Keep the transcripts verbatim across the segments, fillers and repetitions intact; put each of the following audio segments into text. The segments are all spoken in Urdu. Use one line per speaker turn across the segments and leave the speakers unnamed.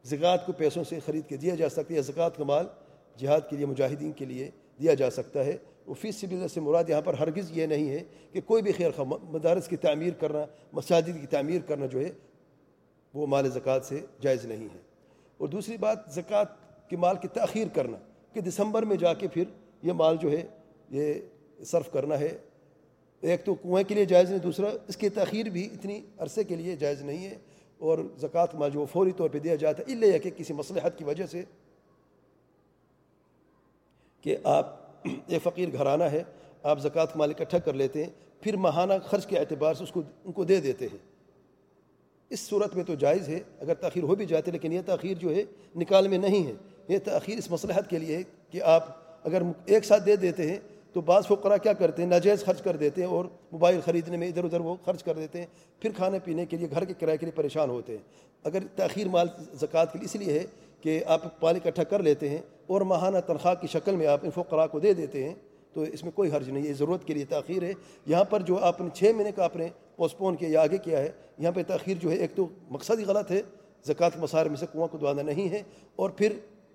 زکوٰۃ کو پیسوں سے خرید کے دیا جا سکتا ہے، زکوٰۃ کا مال جہاد کے لیے مجاہدین کے لیے دیا جا سکتا ہے۔ وہ فی سبیل اللہ سے مراد یہاں پر ہرگز یہ نہیں ہے کہ کوئی بھی خیر خواہ مدارس کی تعمیر کرنا، مساجد کی تعمیر کرنا جو ہے وہ مال زکوٰۃ سے جائز نہیں ہے۔ اور دوسری بات، زکوٰۃ کے مال کی تاخیر کرنا کہ دسمبر میں جا کے پھر یہ مال جو ہے یہ صرف کرنا ہے، ایک تو کنویں کے لیے جائز نہیں، دوسرا اس کی تاخیر بھی اتنی عرصے کے لیے جائز نہیں ہے۔ اور زکوٰۃ مال جو فوری طور پہ دیا جاتا ہے، الا یہ کہ کسی مصلحت کی وجہ سے کہ آپ ایک فقیر گھرانہ ہے، آپ زکوٰۃ مال اکٹھا کر لیتے ہیں، پھر ماہانہ خرچ کے اعتبار سے اس کو ان کو دے دیتے ہیں، اس صورت میں تو جائز ہے اگر تاخیر ہو بھی جاتی ہے، لیکن یہ تاخیر جو ہے نکال میں نہیں ہے، یہ تاخیر اس مصلحت کے لیے ہے کہ آپ اگر ایک ساتھ دے دیتے ہیں تو بعض فقراء کیا کرتے ہیں، ناجائز خرچ کر دیتے ہیں اور موبائل خریدنے میں ادھر ادھر وہ خرچ کر دیتے ہیں، پھر کھانے پینے کے لیے گھر کے کرائے کے لیے پریشان ہوتے ہیں۔ اگر تاخیر مال زکوٰۃ کے لیے اس لیے ہے کہ آپ مال اکٹھا کر لیتے ہیں اور ماہانہ تنخواہ کی شکل میں آپ ان فقراء کو دے دیتے ہیں تو اس میں کوئی حرج نہیں ہے، یہ ضرورت کے لیے تاخیر ہے۔ یہاں پر جو آپ نے چھ مہینے کا آپ نے پوسٹ پون کیا یا آگے کیا ہے، یہاں پہ تاخیر جو ہے ایک تو مقصد ہی غلط ہے، زکوٰۃ کے مصارف میں سے کنواں کو دوانا نہیں ہے، اور پھر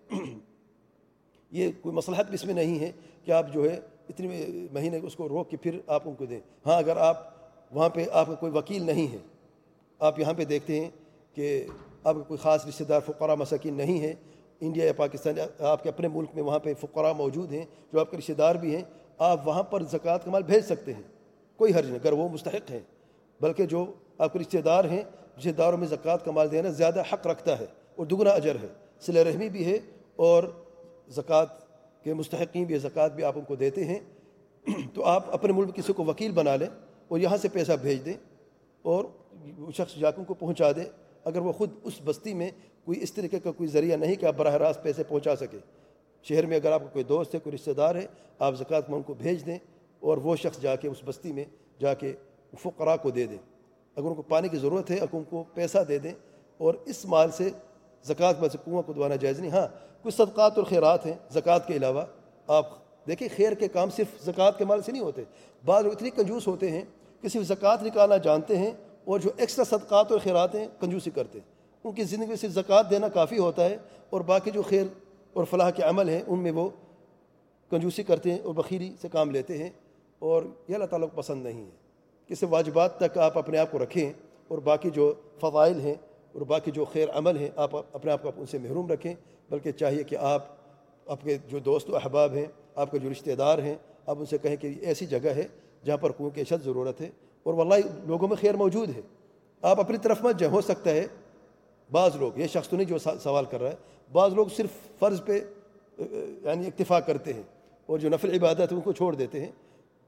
یہ کوئی مصلحت بھی اس میں نہیں ہے کہ آپ جو ہے اتنے مہینے اس کو روک کے پھر آپ ان کو دیں۔ ہاں اگر آپ وہاں پہ آپ کا کوئی وکیل نہیں ہے، آپ یہاں پہ دیکھتے ہیں کہ آپ کا کوئی خاص رشتہ دار فقراء مساکین نہیں ہے، انڈیا یا پاکستان آپ کے اپنے ملک میں وہاں پہ فقراء موجود ہیں جو آپ کے رشتہ دار بھی ہیں، آپ وہاں پر زکوٰۃ کا مال بھیج سکتے ہیں، کوئی حرج نہیں اگر وہ مستحق ہیں، بلکہ جو آپ کے رشتہ دار ہیں، رشتہ داروں میں زکوٰۃ کا مال دینا زیادہ حق رکھتا ہے اور دگنا اجر ہے، صلہ رحمی بھی ہے اور زکوٰۃ کے مستحقین بھی، زکوٰۃ بھی آپ ان کو دیتے ہیں۔ تو آپ اپنے ملک کسی کو وکیل بنا لیں اور یہاں سے پیسہ بھیج دیں اور وہ شخص جا کے ان کو پہنچا دے، اگر وہ خود اس بستی میں کوئی اس طریقے کا کوئی ذریعہ نہیں کہ آپ براہ راست پیسے پہنچا سکے، شہر میں اگر آپ کا کوئی دوست ہے، کوئی رشتہ دار ہے، آپ زکوٰۃ میں ان کو بھیج دیں اور وہ شخص جا کے اس بستی میں جا کے فقراء کو دے دیں، اگر ان کو پانی کی ضرورت ہے اگر ان کو پیسہ دے دیں، اور اس مال سے زکوٰۃ میں سے کنواں کو دوانا جائز نہیں۔ ہاں کچھ صدقات اور خیرات ہیں زکوٰۃ کے علاوہ، آپ دیکھیں خیر کے کام صرف زکوٰۃ کے مال سے نہیں ہوتے، بعض لوگ اتنی کنجوس ہوتے ہیں کہ صرف زکوٰۃ نکالنا جانتے ہیں اور جو ایکسٹرا صدقات اور خیرات ہیں کنجوسی کرتے ہیں، ان کی زندگی میں صرف زکوٰۃ دینا کافی ہوتا ہے اور باقی جو خیر اور فلاح کے عمل ہیں ان میں وہ کنجوسی کرتے ہیں اور بخیلی سے کام لیتے ہیں، اور یہ اللہ تعالیٰ کو پسند نہیں ہے کہ صرف واجبات تک آپ اپنے آپ کو رکھیں اور باقی جو فضائل ہیں اور باقی جو خیر عمل ہیں آپ اپنے آپ کو ان سے محروم رکھیں، بلکہ چاہیے کہ آپ آپ کے جو دوست و احباب ہیں، آپ کے جو رشتہ دار ہیں، آپ ان سے کہیں کہ ایسی جگہ ہے جہاں پر کنویں کی اشد ضرورت ہے اور واللہ لوگوں میں خیر موجود ہے، آپ اپنی طرف مت جائیں۔ ہو سکتا ہے بعض لوگ، یہ شخص تو نہیں جو سوال کر رہا ہے، بعض لوگ صرف فرض پہ یعنی اکتفا کرتے ہیں اور جو نفل عبادت ہے ان کو چھوڑ دیتے ہیں۔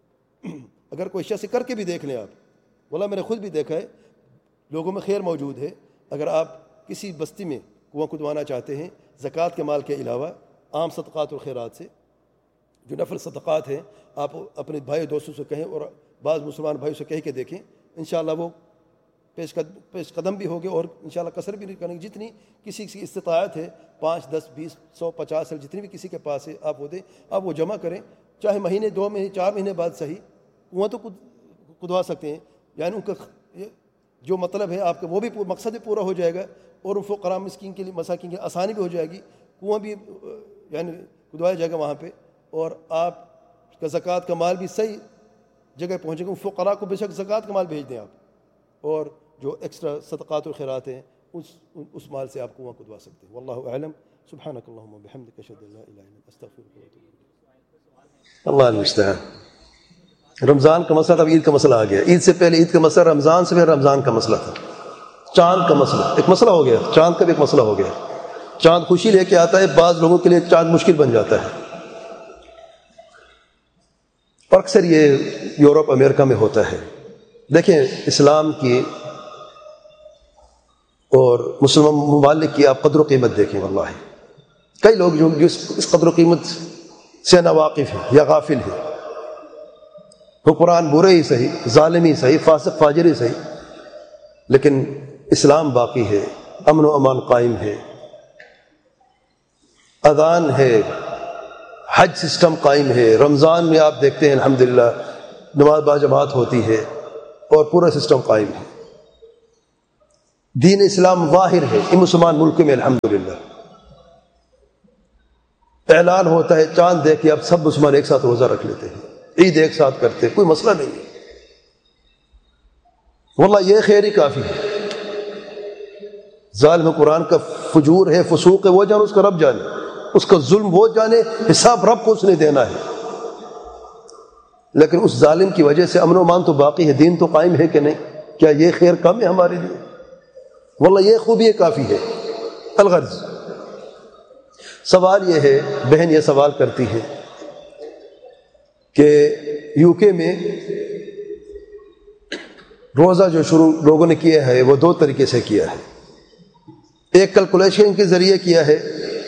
اگر کوئی شخص کر کے بھی دیکھ لیں آپ، واللہ میں نے خود بھی دیکھا ہے، لوگوں میں خیر موجود ہے۔ اگر آپ کسی بستی میں کنواں کھدوانا چاہتے ہیں زکوٰۃ کے مال کے علاوہ عام صدقات اور خیرات سے، جو نفل صدقات ہیں، آپ اپنے بھائی دوستوں سے کہیں اور بعض مسلمان بھائیوں سے کہہ کے دیکھیں، انشاءاللہ وہ پیش قدم پیش قدم بھی ہوگے اور انشاءاللہ کثر بھی نہیں کریں گے۔ جتنی کسی کی استطاعت ہے، پانچ دس بیس سو پچاس سال جتنی بھی کسی کے پاس ہے آپ وہ دیں، آپ وہ جمع کریں، چاہے مہینے دو مہینے چار مہینے بعد صحیح، کنواں تو کھدوا سکتے ہیں، یعنی ان کا جو مطلب ہے آپ کا وہ بھی مقصد بھی پورا ہو جائے گا اور ان فقراء مسکین کے لیے مساکین کے لیے آسانی بھی ہو جائے گی، کنواں بھی یعنی کھدوایا جائے گا وہاں پہ، اور آپ کا زکوٰۃ کا مال بھی صحیح جگہ پہنچے گا۔ فقراء کو بے شک زکوٰۃ کا مال بھیج دیں آپ، اور جو ایکسٹرا صدقات و خیرات ہیں اس اس مال سے آپ کنواں کھدوا سکتے ہیں۔ واللہ اعلم۔ سبحانک اللہم و بحمدک اشہد ان لا الہ الا انت استغفرک و اتوب الیک۔ اللہ المستعان۔ رمضان کا مسئلہ، اب عید کا مسئلہ آ گیا۔ عید سے پہلے عید کا مسئلہ، رمضان سے پہلے رمضان کا مسئلہ تھا، چاند کا مسئلہ ایک مسئلہ ہو گیا، چاند کا بھی ایک مسئلہ ہو گیا۔ چاند خوشی لے کے آتا ہے، بعض لوگوں کے لیے چاند مشکل بن جاتا ہے، اور اکثر یہ یورپ امریکہ میں ہوتا ہے۔ دیکھیں اسلام کی اور مسلمان ممالک کی آپ قدر و قیمت دیکھیں، واللہ کئی لوگ جو اس قدر و قیمت سے ناواقف ہیں یا غافل ہیں، حکمران برے ہی صحیح، ظالم ہی صحیح، فاسق فاجر ہی صحیح، لیکن اسلام باقی ہے، امن و امان قائم ہے، اذان ہے، حج سسٹم قائم ہے، رمضان میں آپ دیکھتے ہیں الحمدللہ نماز باجماعت ہوتی ہے اور پورا سسٹم قائم ہے۔ دین اسلام ظاہر ہے ان مسلمان ملک میں الحمدللہ. اعلان ہوتا ہے چاند دیکھ کے اب سب مسلمان ایک ساتھ روزہ رکھ لیتے ہیں, عید ایک ساتھ کرتے ہیں, کوئی مسئلہ نہیں ہے. واللہ یہ خیر ہی کافی ہے. ظالم قرآن کا فجور ہے, فسوق ہے, وہ جانے, اس کا رب جانے, اس کا ظلم وہ جانے, حساب رب کو اس نے دینا ہے. لیکن اس ظالم کی وجہ سے امن و امان تو باقی ہے, دین تو قائم ہے کہ نہیں؟ کیا یہ خیر کم ہے ہمارے لیے؟ واللہ یہ خوبی کافی ہے. الغرض سوال یہ ہے, بہن یہ سوال کرتی ہے کہ یو کے میں روزہ جو شروع لوگوں نے کیا ہے وہ دو طریقے سے کیا ہے. ایک کیلکولیشن کے ذریعے کیا ہے,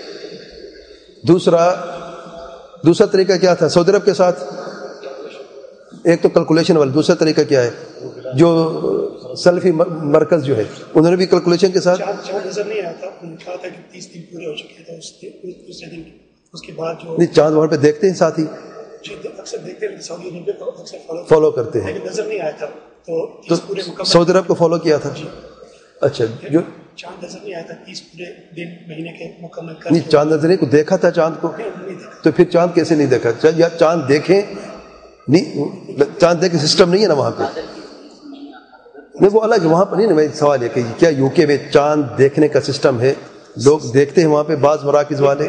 دوسرا دوسرا طریقہ کیا تھا سعودی عرب کے ساتھ. ایک تو کیلکولیشن والا, دوسرا طریقہ کیا ہے جو سلفی مرکز جو ہے انہوں نے بھی کیلکولیشن کے ساتھ.
چاند نظر نہیں آیا تھا, انہوں نے کہا تھا کہ تیس دن پورے ہو چکے تھے اس دن, اس کے بعد جو
نہیں چاند وہاں پہ دیکھتے ہیں ساتھی,
اکثر دیکھتے ہیں سعودی عرب کو اکثر
فالو کرتے ہیں,
لیکن نظر نہیں آیا تھا تو
تو
پورے مکمل
سعودی عرب کو فالو کیا تھا. اچھا جو
چاند نظر نہیں آیا تھا تیس پورے دن مہینے کے مکمل کر
نہیں چاند نظر کو دیکھا تھا چاند کو, تو پھر چاند کیسے نہیں دیکھا؟ یا چاند دیکھیں نہیں, چاند دیکھیں سسٹم نہیں ہے نا وہاں پہ. نہیں وہ الگ وہاں پر نہیں نا. میں سوال یہ کہ کیا یو کے میں چاند دیکھنے کا سسٹم ہے؟ لوگ دیکھتے ہیں وہاں پہ, بعض مراکز والے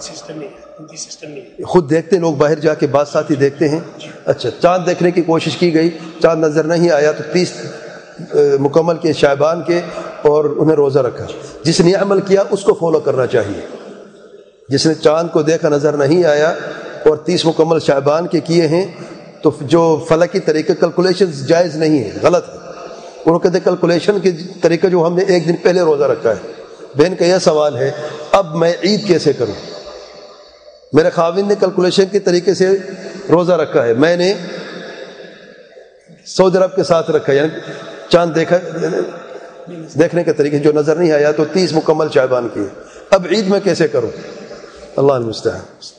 خود دیکھتے ہیں, لوگ باہر جا کے بعض ساتھی دیکھتے ہیں. اچھا چاند دیکھنے کی کوشش کی گئی, چاند نظر نہیں آیا تو تیس مکمل کے شعبان کے اور انہیں روزہ رکھا. جس نے عمل کیا اس کو فالو کرنا چاہیے. جس نے چاند کو دیکھا نظر نہیں آیا اور تیس مکمل شعبان کے کیے ہیں تو جو فلکی طریقے کیلکولیشن جائز نہیں ہے, غلط ہے. انہوں کہتے ہیں کیلکولیشن کے طریقے جو ہم نے ایک دن پہلے روزہ رکھا ہے. بہن کا یہ سوال ہے اب میں عید کیسے کروں؟ میرے خاوند نے کیلکولیشن کے طریقے سے روزہ رکھا ہے, میں نے سعودی عرب کے ساتھ رکھا, یعنی چاند دیکھا دیکھنے کے طریقے جو نظر نہیں آیا تو تیس مکمل شعبان کیے. اب عید میں کیسے کروں؟ اللہ المستعان.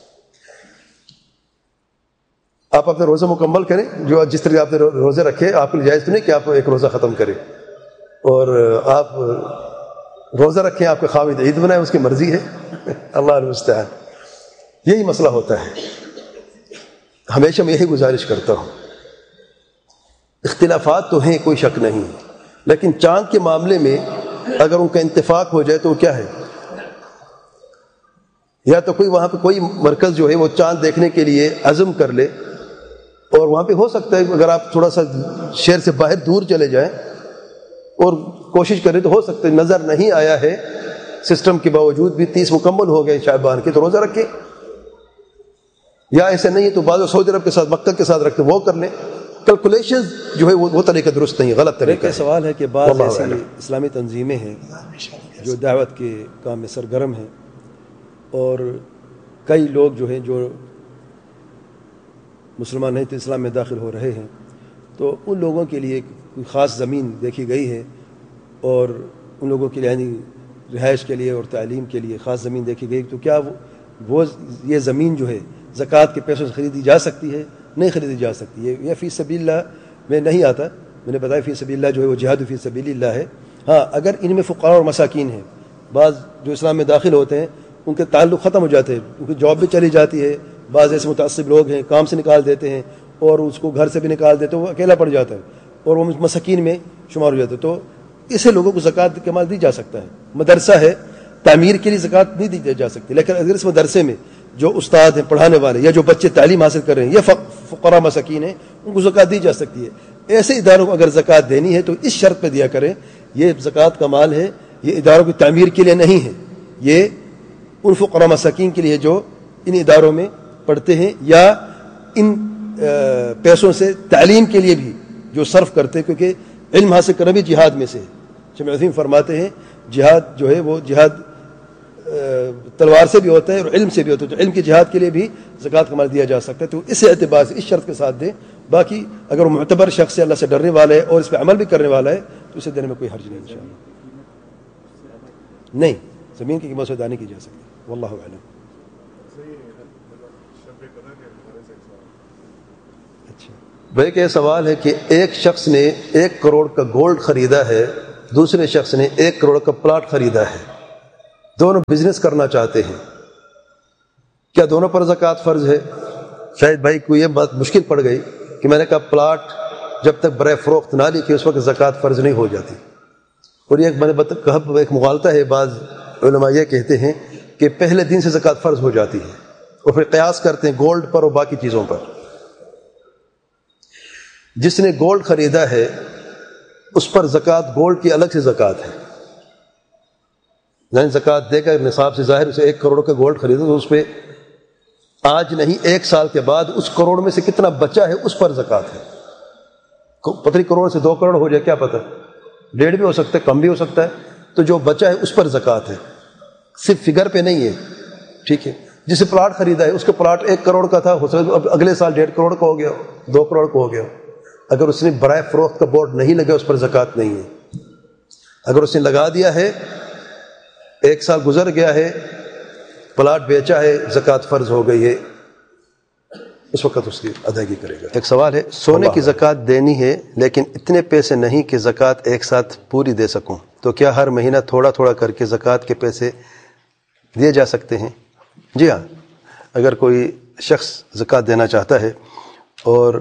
آپ اپنے روزہ مکمل کریں, جو جس طرح آپ نے روزے رکھے آپ کے لیے جائز تو نہیں کہ آپ ایک روزہ ختم کریں, اور آپ روزہ رکھیں, آپ کے خاوند عید بنائیں, اس کی مرضی ہے. اللہ المستعان. یہی مسئلہ ہوتا ہے. ہمیشہ میں یہی گزارش کرتا ہوں, اختلافات تو ہیں کوئی شک نہیں, لیکن چاند کے معاملے میں اگر ان کا اتفاق ہو جائے تو وہ کیا ہے, یا تو کوئی وہاں پہ کوئی مرکز جو ہے وہ چاند دیکھنے کے لیے عزم کر لے, اور وہاں پہ ہو سکتا ہے اگر آپ تھوڑا سا شہر سے باہر دور چلے جائیں اور کوشش کریں تو ہو سکتا ہے نظر نہیں آیا ہے سسٹم کے باوجود بھی تیس مکمل ہو گئے شعبان کے تو روزہ رکھیں, یا ایسے نہیں ہے تو بعض سعودی عرب کے ساتھ مکہ کے ساتھ رکھتے وہ کر لیں. کیلکولیشن جو ہے وہ طریقہ درست نہیں, غلط طریقہ.
سوال ہے کہ بعض ایسی اسلامی تنظیمیں ہیں جو دعوت کے کام میں سرگرم ہیں, اور کئی لوگ جو ہیں جو مسلمان نہیں تو اسلام میں داخل ہو رہے ہیں, تو ان لوگوں کے لیے کوئی خاص زمین دیکھی گئی ہے, اور ان لوگوں کے لیے یعنی رہائش کے لیے اور تعلیم کے لیے خاص زمین دیکھی گئی, تو کیا وہ یہ زمین جو ہے زکوٰۃ کے پیسوں سے خریدی جا سکتی ہے؟ نہیں خریدی جا سکتی ہے. یہ فی سبیل اللہ میں نہیں آتا, میں نے بتایا فی سبیل اللہ جو ہے وہ جہاد فی سبیل اللہ ہے. ہاں اگر ان میں فقراء اور مساکین ہیں, بعض جو اسلام میں داخل ہوتے ہیں ان کے تعلق ختم ہو جاتے ہیں, کیونکہ جاب بھی چلی جاتی ہے, بعض ایسے متعصب لوگ ہیں کام سے نکال دیتے ہیں اور اس کو گھر سے بھی نکال دیتے ہیں, وہ اکیلا پڑ جاتا ہے اور وہ مساکین میں شمار ہو جاتا ہے. تو اسے لوگوں کو زکوٰۃ کے مال دی جا سکتا ہے. مدرسہ ہے, تعمیر کے لیے زکوٰۃ نہیں دی جا سکتی, لیکن اگر اس مدرسے میں جو استاد ہیں پڑھانے والے یا جو بچے تعلیم حاصل کر رہے ہیں یہ فقراء مساکین ہیں, ان کو زکوٰۃ دی جا سکتی ہے. ایسے اداروں کو اگر زکوٰۃ دینی ہے تو اس شرط پہ دیا کریں, یہ زکوٰۃ کا مال ہے, یہ اداروں کی تعمیر کے لیے نہیں ہے, یہ ان فقراء مساکین کے لیے جو ان اداروں میں پڑھتے ہیں یا ان پیسوں سے تعلیم کے لیے بھی جو صرف کرتے ہیں, کیونکہ علم حاصل کرنا بھی جہاد میں سے ہے. شیخ عظیم فرماتے ہیں جہاد جو ہے وہ جہاد تلوار سے بھی ہوتا ہے اور علم سے بھی ہوتا ہے, تو علم کی جہاد کے لیے بھی زکوٰۃ کا مال دیا جا سکتا ہے. تو اس اعتبار سے اس شرط کے ساتھ دیں. باقی اگر وہ معتبر شخص ہے, اللہ سے ڈرنے والا ہے اور اس پہ عمل بھی کرنے والا ہے تو اسے دینے میں کوئی حرج نہیں انشاءاللہ. نہیں, زمین کی قیمت سے ادا نہیں کی جا سکتی. واللہ اعلم.
اچھا بھائی کہ یہ سوال ہے کہ ایک شخص نے ایک کروڑ کا گولڈ خریدا ہے
دوسرے شخص نے ایک کروڑ کا پلاٹ خریدا ہے، دونوں بزنس کرنا چاہتے ہیں، کیا دونوں پر زکوٰۃ فرض ہے؟ شاید بھائی کو یہ بات مشکل پڑ گئی کہ میں نے کہا پلاٹ جب تک برائے فروخت نہ لکھے اس وقت زکوٰۃ فرض نہیں ہو جاتی، اور یہ میں نے کہا ایک مغالطہ ہے۔ بعض علماء یہ کہتے ہیں کہ پہلے دن سے زکوٰۃ فرض ہو جاتی ہے، اور پھر قیاس کرتے ہیں گولڈ پر اور باقی چیزوں پر۔ جس نے گولڈ خریدا ہے اس پر زکوٰۃ گولڈ کی الگ سے زکوٰۃ ہے، یعنی زکوٰۃ دے کر نصاب سے ظاہر اسے ایک کروڑ کا گولڈ خریدا تو اس پہ آج نہیں ایک سال کے بعد اس کروڑ میں سے کتنا بچا ہے اس پر زکوٰۃ ہے۔ پتہ نہیں کروڑ سے دو کروڑ ہو جائے، کیا پتہ، ڈیڑھ بھی ہو سکتا ہے، کم بھی ہو سکتا ہے، تو جو بچا ہے اس پر زکوٰۃ ہے، صرف فگر پہ نہیں ہے، ٹھیک ہے۔ جسے پلاٹ خریدا ہے اس کا پلاٹ ایک کروڑ کا تھا، ہو سکتا اب اگلے سال ڈیڑھ کروڑ کا ہو گیا، دو کروڑ کا ہو گیا، اگر اس نے برائے فروخت کا بورڈ نہیں لگا اس پر زکوٰۃ نہیں ہے۔ اگر اس نے لگا دیا ہے، ایک سال گزر گیا ہے، پلاٹ بیچا ہے، زکوٰۃ فرض ہو گئی ہے، اس وقت اس کی ادائیگی کرے گا۔ ایک سوال ہے، سونے کی زکوٰۃ دینی ہے لیکن اتنے پیسے نہیں کہ زکوٰۃ ایک ساتھ پوری دے سکوں، تو کیا ہر مہینہ تھوڑا تھوڑا کر کے زکوٰۃ کے پیسے دیے جا سکتے ہیں؟ جی ہاں، اگر کوئی شخص زکوٰۃ دینا چاہتا ہے اور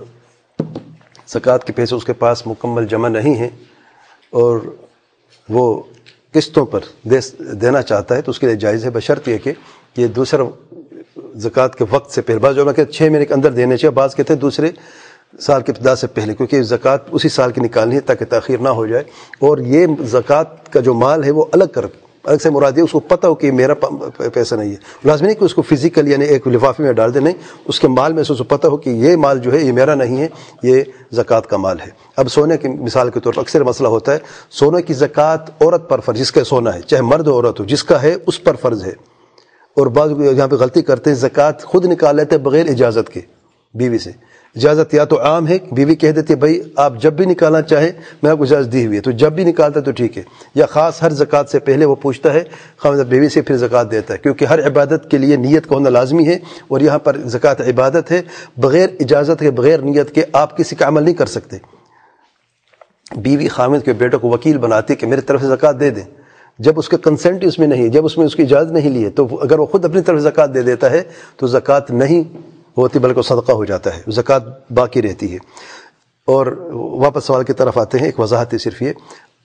زکوٰۃ کے پیسے اس کے پاس مکمل جمع نہیں ہیں اور وہ قسطوں پر دے دینا چاہتا ہے تو اس کے لیے جائز ہے، بشرط یہ کہ یہ دوسرا زکوٰۃ کے وقت سے پہلے، بعض جو کہ چھ مہینے کے اندر دینے چاہیے، بعض کہتے ہیں دوسرے سال کی ابتدا سے پہلے، کیونکہ زکوٰۃ اسی سال کی نکالنی ہے تاکہ تاخیر نہ ہو جائے، اور یہ زکوٰۃ کا جو مال ہے وہ الگ کر الگ سے مراد ہے اس کو پتہ ہو کہ میرا پیسہ نہیں ہے، لازمی نہیں کہ اس کو فزیکل یعنی ایک لفافے میں ڈال دے، نہیں، اس کے مال میں سے اس کو پتہ ہو کہ یہ مال جو ہے یہ میرا نہیں ہے، یہ زکوٰۃ کا مال ہے۔ اب سونے کی مثال کے طور پر اکثر مسئلہ ہوتا ہے، سونے کی زکوٰۃ عورت پر فرض، جس کا سونا ہے چاہے مرد ہو عورت ہو، جس کا ہے اس پر فرض ہے، اور بعض یہاں پہ غلطی کرتے ہیں، زکوٰۃ خود نکال لیتے ہیں بغیر اجازت کے بیوی سے۔ اجازت یا تو عام ہے، بیوی کہہ دیتی ہے بھائی آپ جب بھی نکالنا چاہیں میں آپ کو اجازت دی ہوئی ہے، تو جب بھی نکالتا ہے تو ٹھیک ہے، یا خاص ہر زکوٰۃ سے پہلے وہ پوچھتا ہے خاوند بیوی سے پھر زکوٰۃ دیتا ہے، کیونکہ ہر عبادت کے لیے نیت کا ہونا لازمی ہے، اور یہاں پر زکوٰۃ عبادت ہے، بغیر اجازت کے بغیر نیت کے آپ کسی کا عمل نہیں کر سکتے۔ بیوی خاوند کے بیٹوں کو وکیل بناتی ہے کہ میری طرف سے زکوٰۃ دے دیں، جب اس کا کنسنٹ اس میں نہیں، جب اس میں اس کی اجازت نہیں لی ہے، تو اگر وہ خود اپنی طرف زکوٰۃ دے دیتا ہے تو زکوٰۃ نہیں ہوتی بلکہ صدقہ ہو جاتا ہے، زکوٰۃ باقی رہتی ہے۔ اور واپس سوال کی طرف آتے ہیں، ایک وضاحت ہے صرف یہ،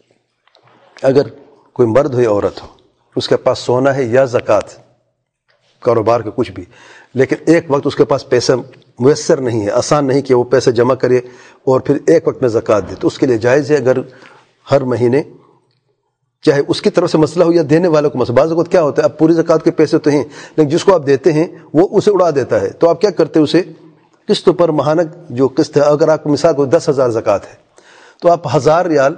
اگر کوئی مرد ہو یا عورت ہو، اس کے پاس سونا ہے یا زکوٰۃ کاروبار کا کچھ بھی، لیکن ایک وقت اس کے پاس پیسہ میسر نہیں ہے، آسان نہیں کہ وہ پیسے جمع کرے اور پھر ایک وقت میں زکوٰۃ دے، تو اس کے لیے جائز ہے اگر ہر مہینے، چاہے اس کی طرف سے مسئلہ ہو یا دینے والوں کو مسئلہ، بعض اوقات کیا ہوتا ہے اب پوری زکوٰۃ کے پیسے تو ہیں لیکن جس کو آپ دیتے ہیں وہ اسے اڑا دیتا ہے، تو آپ کیا کرتے ہیں، اسے قسطوں پر ماہانہ جو قسط ہے، اگر آپ کو مثال کو دس ہزار زکوٰۃ ہے تو آپ ہزار ریال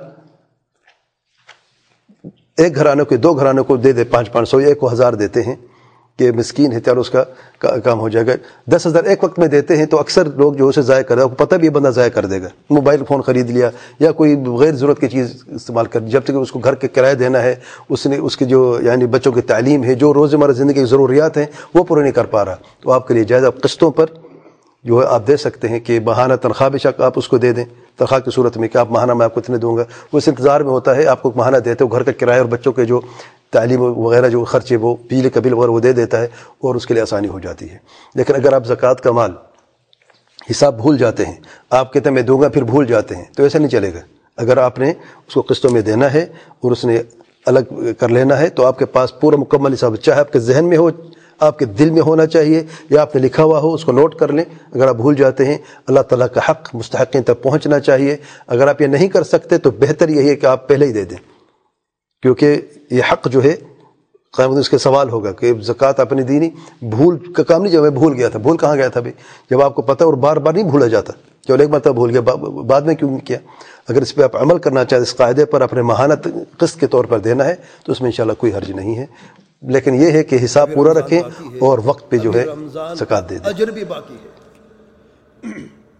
ایک گھرانے کو دو گھرانے کو دے دے، پانچ پانچ سو، ایک کو ہزار دیتے ہیں کہ مسکین ہے، چلو اس کا کام ہو جائے گا۔ دس ہزار ایک وقت میں دیتے ہیں تو اکثر لوگ جو اسے ضائع کر رہے ہیں، پتہ بھی یہ بندہ ضائع کر دے گا، موبائل فون خرید لیا یا کوئی غیر ضرورت کی چیز استعمال کر، جب تک اس کو گھر کے کرایہ دینا ہے، اس نے اس کی جو یعنی بچوں کی تعلیم ہے، جو روزمرہ زندگی کی ضروریات ہیں وہ پورے نہیں کر پا رہا، تو آپ کے لیے جائز آپ قسطوں پر جو ہے آپ دے سکتے ہیں کہ ماہانہ تنخواہ بے شک آپ اس کو دے دیں، تنخواہ کی صورت میں کہ آپ ماہانہ میں آپ کو اتنے دوں گا، وہ اس انتظار میں ہوتا ہے، آپ کو ماہانہ دیتے ہو، گھر کا کرایہ اور بچوں کے جو تعلیم وغیرہ جو خرچے وہ بجلی کا بل وغیرہ وہ دے دیتا ہے اور اس کے لیے آسانی ہو جاتی ہے۔ لیکن اگر آپ زکوٰۃ کا مال حساب بھول جاتے ہیں، آپ کہتے ہیں میں دوں گا پھر بھول جاتے ہیں، تو ایسا نہیں چلے گا۔ اگر آپ نے اس کو قسطوں میں دینا ہے اور اس نے الگ کر لینا ہے تو آپ کے پاس پورا مکمل حساب، چاہے آپ کے ذہن میں ہو، آپ کے دل میں ہونا چاہیے یا آپ نے لکھا ہوا ہو، اس کو نوٹ کر لیں۔ اگر آپ بھول جاتے ہیں، اللہ تعالیٰ کا حق مستحقین تک پہنچنا چاہیے، اگر آپ یہ نہیں کر سکتے تو بہتر یہی ہے کہ آپ پہلے ہی دے دیں، کیونکہ یہ حق جو ہے قیامت میں اس کے سوال ہوگا کہ زکوٰۃ آپ نے دی نہیں، بھول کا کام نہیں، جب میں بھول گیا تھا، بھول کہاں گیا تھا بھائی، جب آپ کو پتہ اور بار بار نہیں بھولا جاتا، چلو ایک مرتبہ بھول گیا بعد میں کیوں نہیں کیا۔ اگر اس پہ آپ عمل کرنا چاہتے، اس قاعدے پر اپنے ماہانہ قسط کے طور پر دینا ہے تو اس میں انشاءاللہ کوئی حرج نہیں ہے، لیکن یہ ہے کہ حساب پورا رکھیں اور وقت پہ جو ہے زکوٰۃ دے دیں۔
اجر بھی باقی ہے۔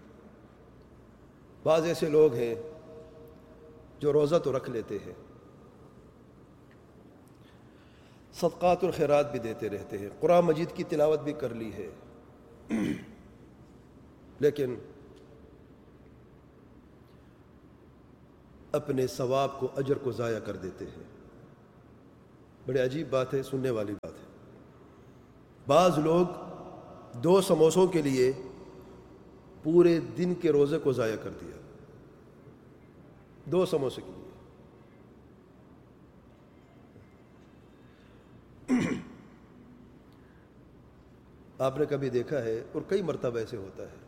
بعض ایسے لوگ ہیں جو روزہ تو رکھ لیتے ہیں، صدقات اور خیرات بھی دیتے رہتے ہیں، قرآن مجید کی تلاوت بھی کر لی ہے، لیکن
اپنے ثواب کو، اجر کو ضائع کر دیتے ہیں۔ بڑی عجیب بات ہے، سننے والی بات ہے۔ بعض لوگ دو سموسوں کے لیے پورے دن کے روزے کو ضائع کر دیا، دو سموسے کے لیے۔ آپ نے کبھی دیکھا ہے، اور کئی مرتبہ ایسے ہوتا ہے،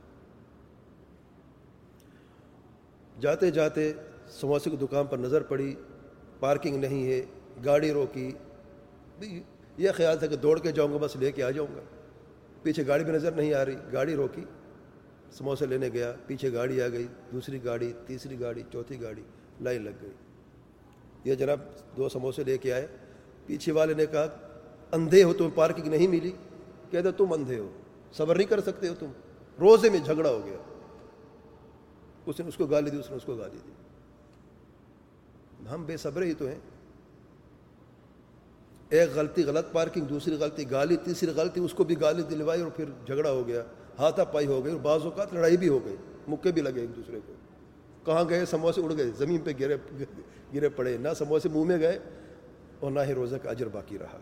جاتے جاتے سموسے کی دکان پر نظر پڑی، پارکنگ نہیں ہے، گاڑی روکی، یہ خیال تھا کہ دوڑ کے جاؤں گا، بس لے کے آ جاؤں گا، پیچھے گاڑی بھی نظر نہیں آ رہی، گاڑی روکی، سموسے لینے گیا، پیچھے گاڑی آ گئی، دوسری گاڑی، تیسری گاڑی، چوتھی گاڑی، لائن لگ گئی۔ یہ جناب دو سموسے لے کے آئے، پیچھے والے نے کہا اندھے ہو، تمہیں پارکنگ نہیں ملی؟ کہتے تم اندھے ہو، صبر نہیں کر سکتے ہو تم؟ روزے میں جھگڑا ہو گیا، اس نے اس کو گالی دی، اس نے اس کو گالی دی۔ ہم بے صبر ہی تو ہیں، ایک غلطی غلط پارکنگ، دوسری غلطی گالی، تیسری غلطی اس کو بھی گالی دلوائی، اور پھر جھگڑا ہو گیا، ہاتھا پائی ہو گئی، اور بعض اوقات لڑائی بھی ہو گئی، مکے بھی لگے ایک دوسرے کو۔ کہاں گئے؟ سموسے اڑ گئے، زمین پہ گرے گرے پڑے، نہ سموسے منہ میں گئے اور نہ ہی روزہ کا اجر باقی رہا۔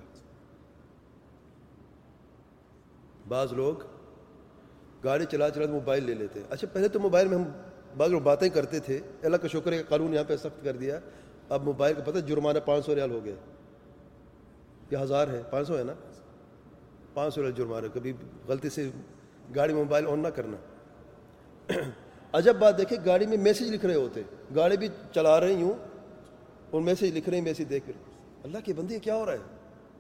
بعض لوگ گاڑی چلا چلا موبائل لے لیتے ہیں۔ اچھا پہلے تو موبائل میں ہم بعض لوگ باتیں کرتے تھے، اللہ کا شکر ہے کہ قانون یہاں پہ سخت کر دیا، اب موبائل کا پتہ جرمانہ پانچ سو ریال ہو گیا، یہ ہزار ہے، پانچ سو ہے نا، پانچ سو ریال جرمانہ، کبھی غلطی سے گاڑی میں موبائل آن نہ کرنا۔ عجب بات دیکھیں، گاڑی میں میسیج لکھ رہے ہوتے، گاڑی بھی چلا رہے ہوں اور میسیج لکھ رہے ہیں، میسیج دیکھ رہے، اللہ کے بندے کیا ہو رہا ہے؟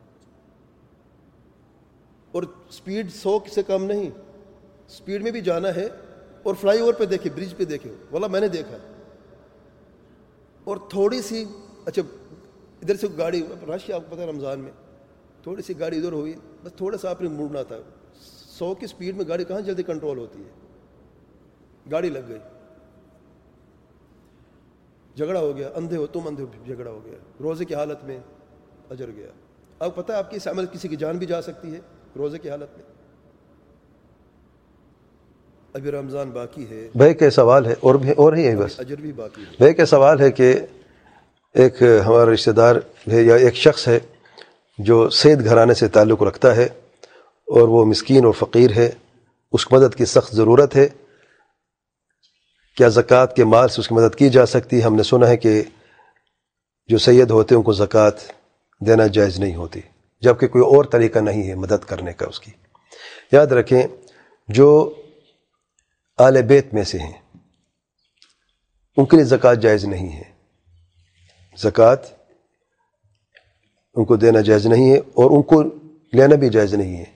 اور سپیڈ سو سے کم نہیں، سپیڈ میں بھی جانا ہے، اور فلائی اوور پہ دیکھے، برج پہ دیکھے، واللہ میں نے دیکھا، اور تھوڑی سی، اچھا ادھر سے گاڑی رش، آپ کو پتہ ہے رمضان میں تھوڑی سی گاڑی ادھر ہوئی، بس تھوڑا سا آپ نے مڑنا تھا، سو کی سپیڈ میں گاڑی کہاں جلدی کنٹرول ہوتی ہے، گاڑی لگ گئی، جھگڑا ہو گیا، اندھے ہو تم، اندھے ہو، جھگڑا ہو گیا، روزے کی حالت میں اجر گیا۔ آپ پتہ ہے آپ کی اس عمل کسی کی جان بھی جا سکتی ہے روزے کی حالت میں۔ ابھی رمضان باقی ہے،
بھائی کا سوال ہے، اور بھی اور ہی ہے، بس
اجر بھی باقی ہے۔
بھائی کا سوال ہے کہ ایک ہمارا رشتہ دار ہے یا ایک شخص ہے جو سید گھرانے سے تعلق رکھتا ہے، اور وہ مسکین اور فقیر ہے، اس کی مدد کی سخت ضرورت ہے، کیا زکوٰۃ کے مال سے اس کی مدد کی جا سکتی ہے؟ ہم نے سنا ہے کہ جو سید ہوتے ہیں ان کو زکوٰۃ دینا جائز نہیں ہوتی، جبکہ کوئی اور طریقہ نہیں ہے مدد کرنے کا اس کی۔ یاد رکھیں، جو آل بیت میں سے ہیں ان کے لیے زکوٰۃ جائز نہیں ہے، زکوٰۃ ان کو دینا جائز نہیں ہے، اور ان کو لینا بھی جائز نہیں ہے۔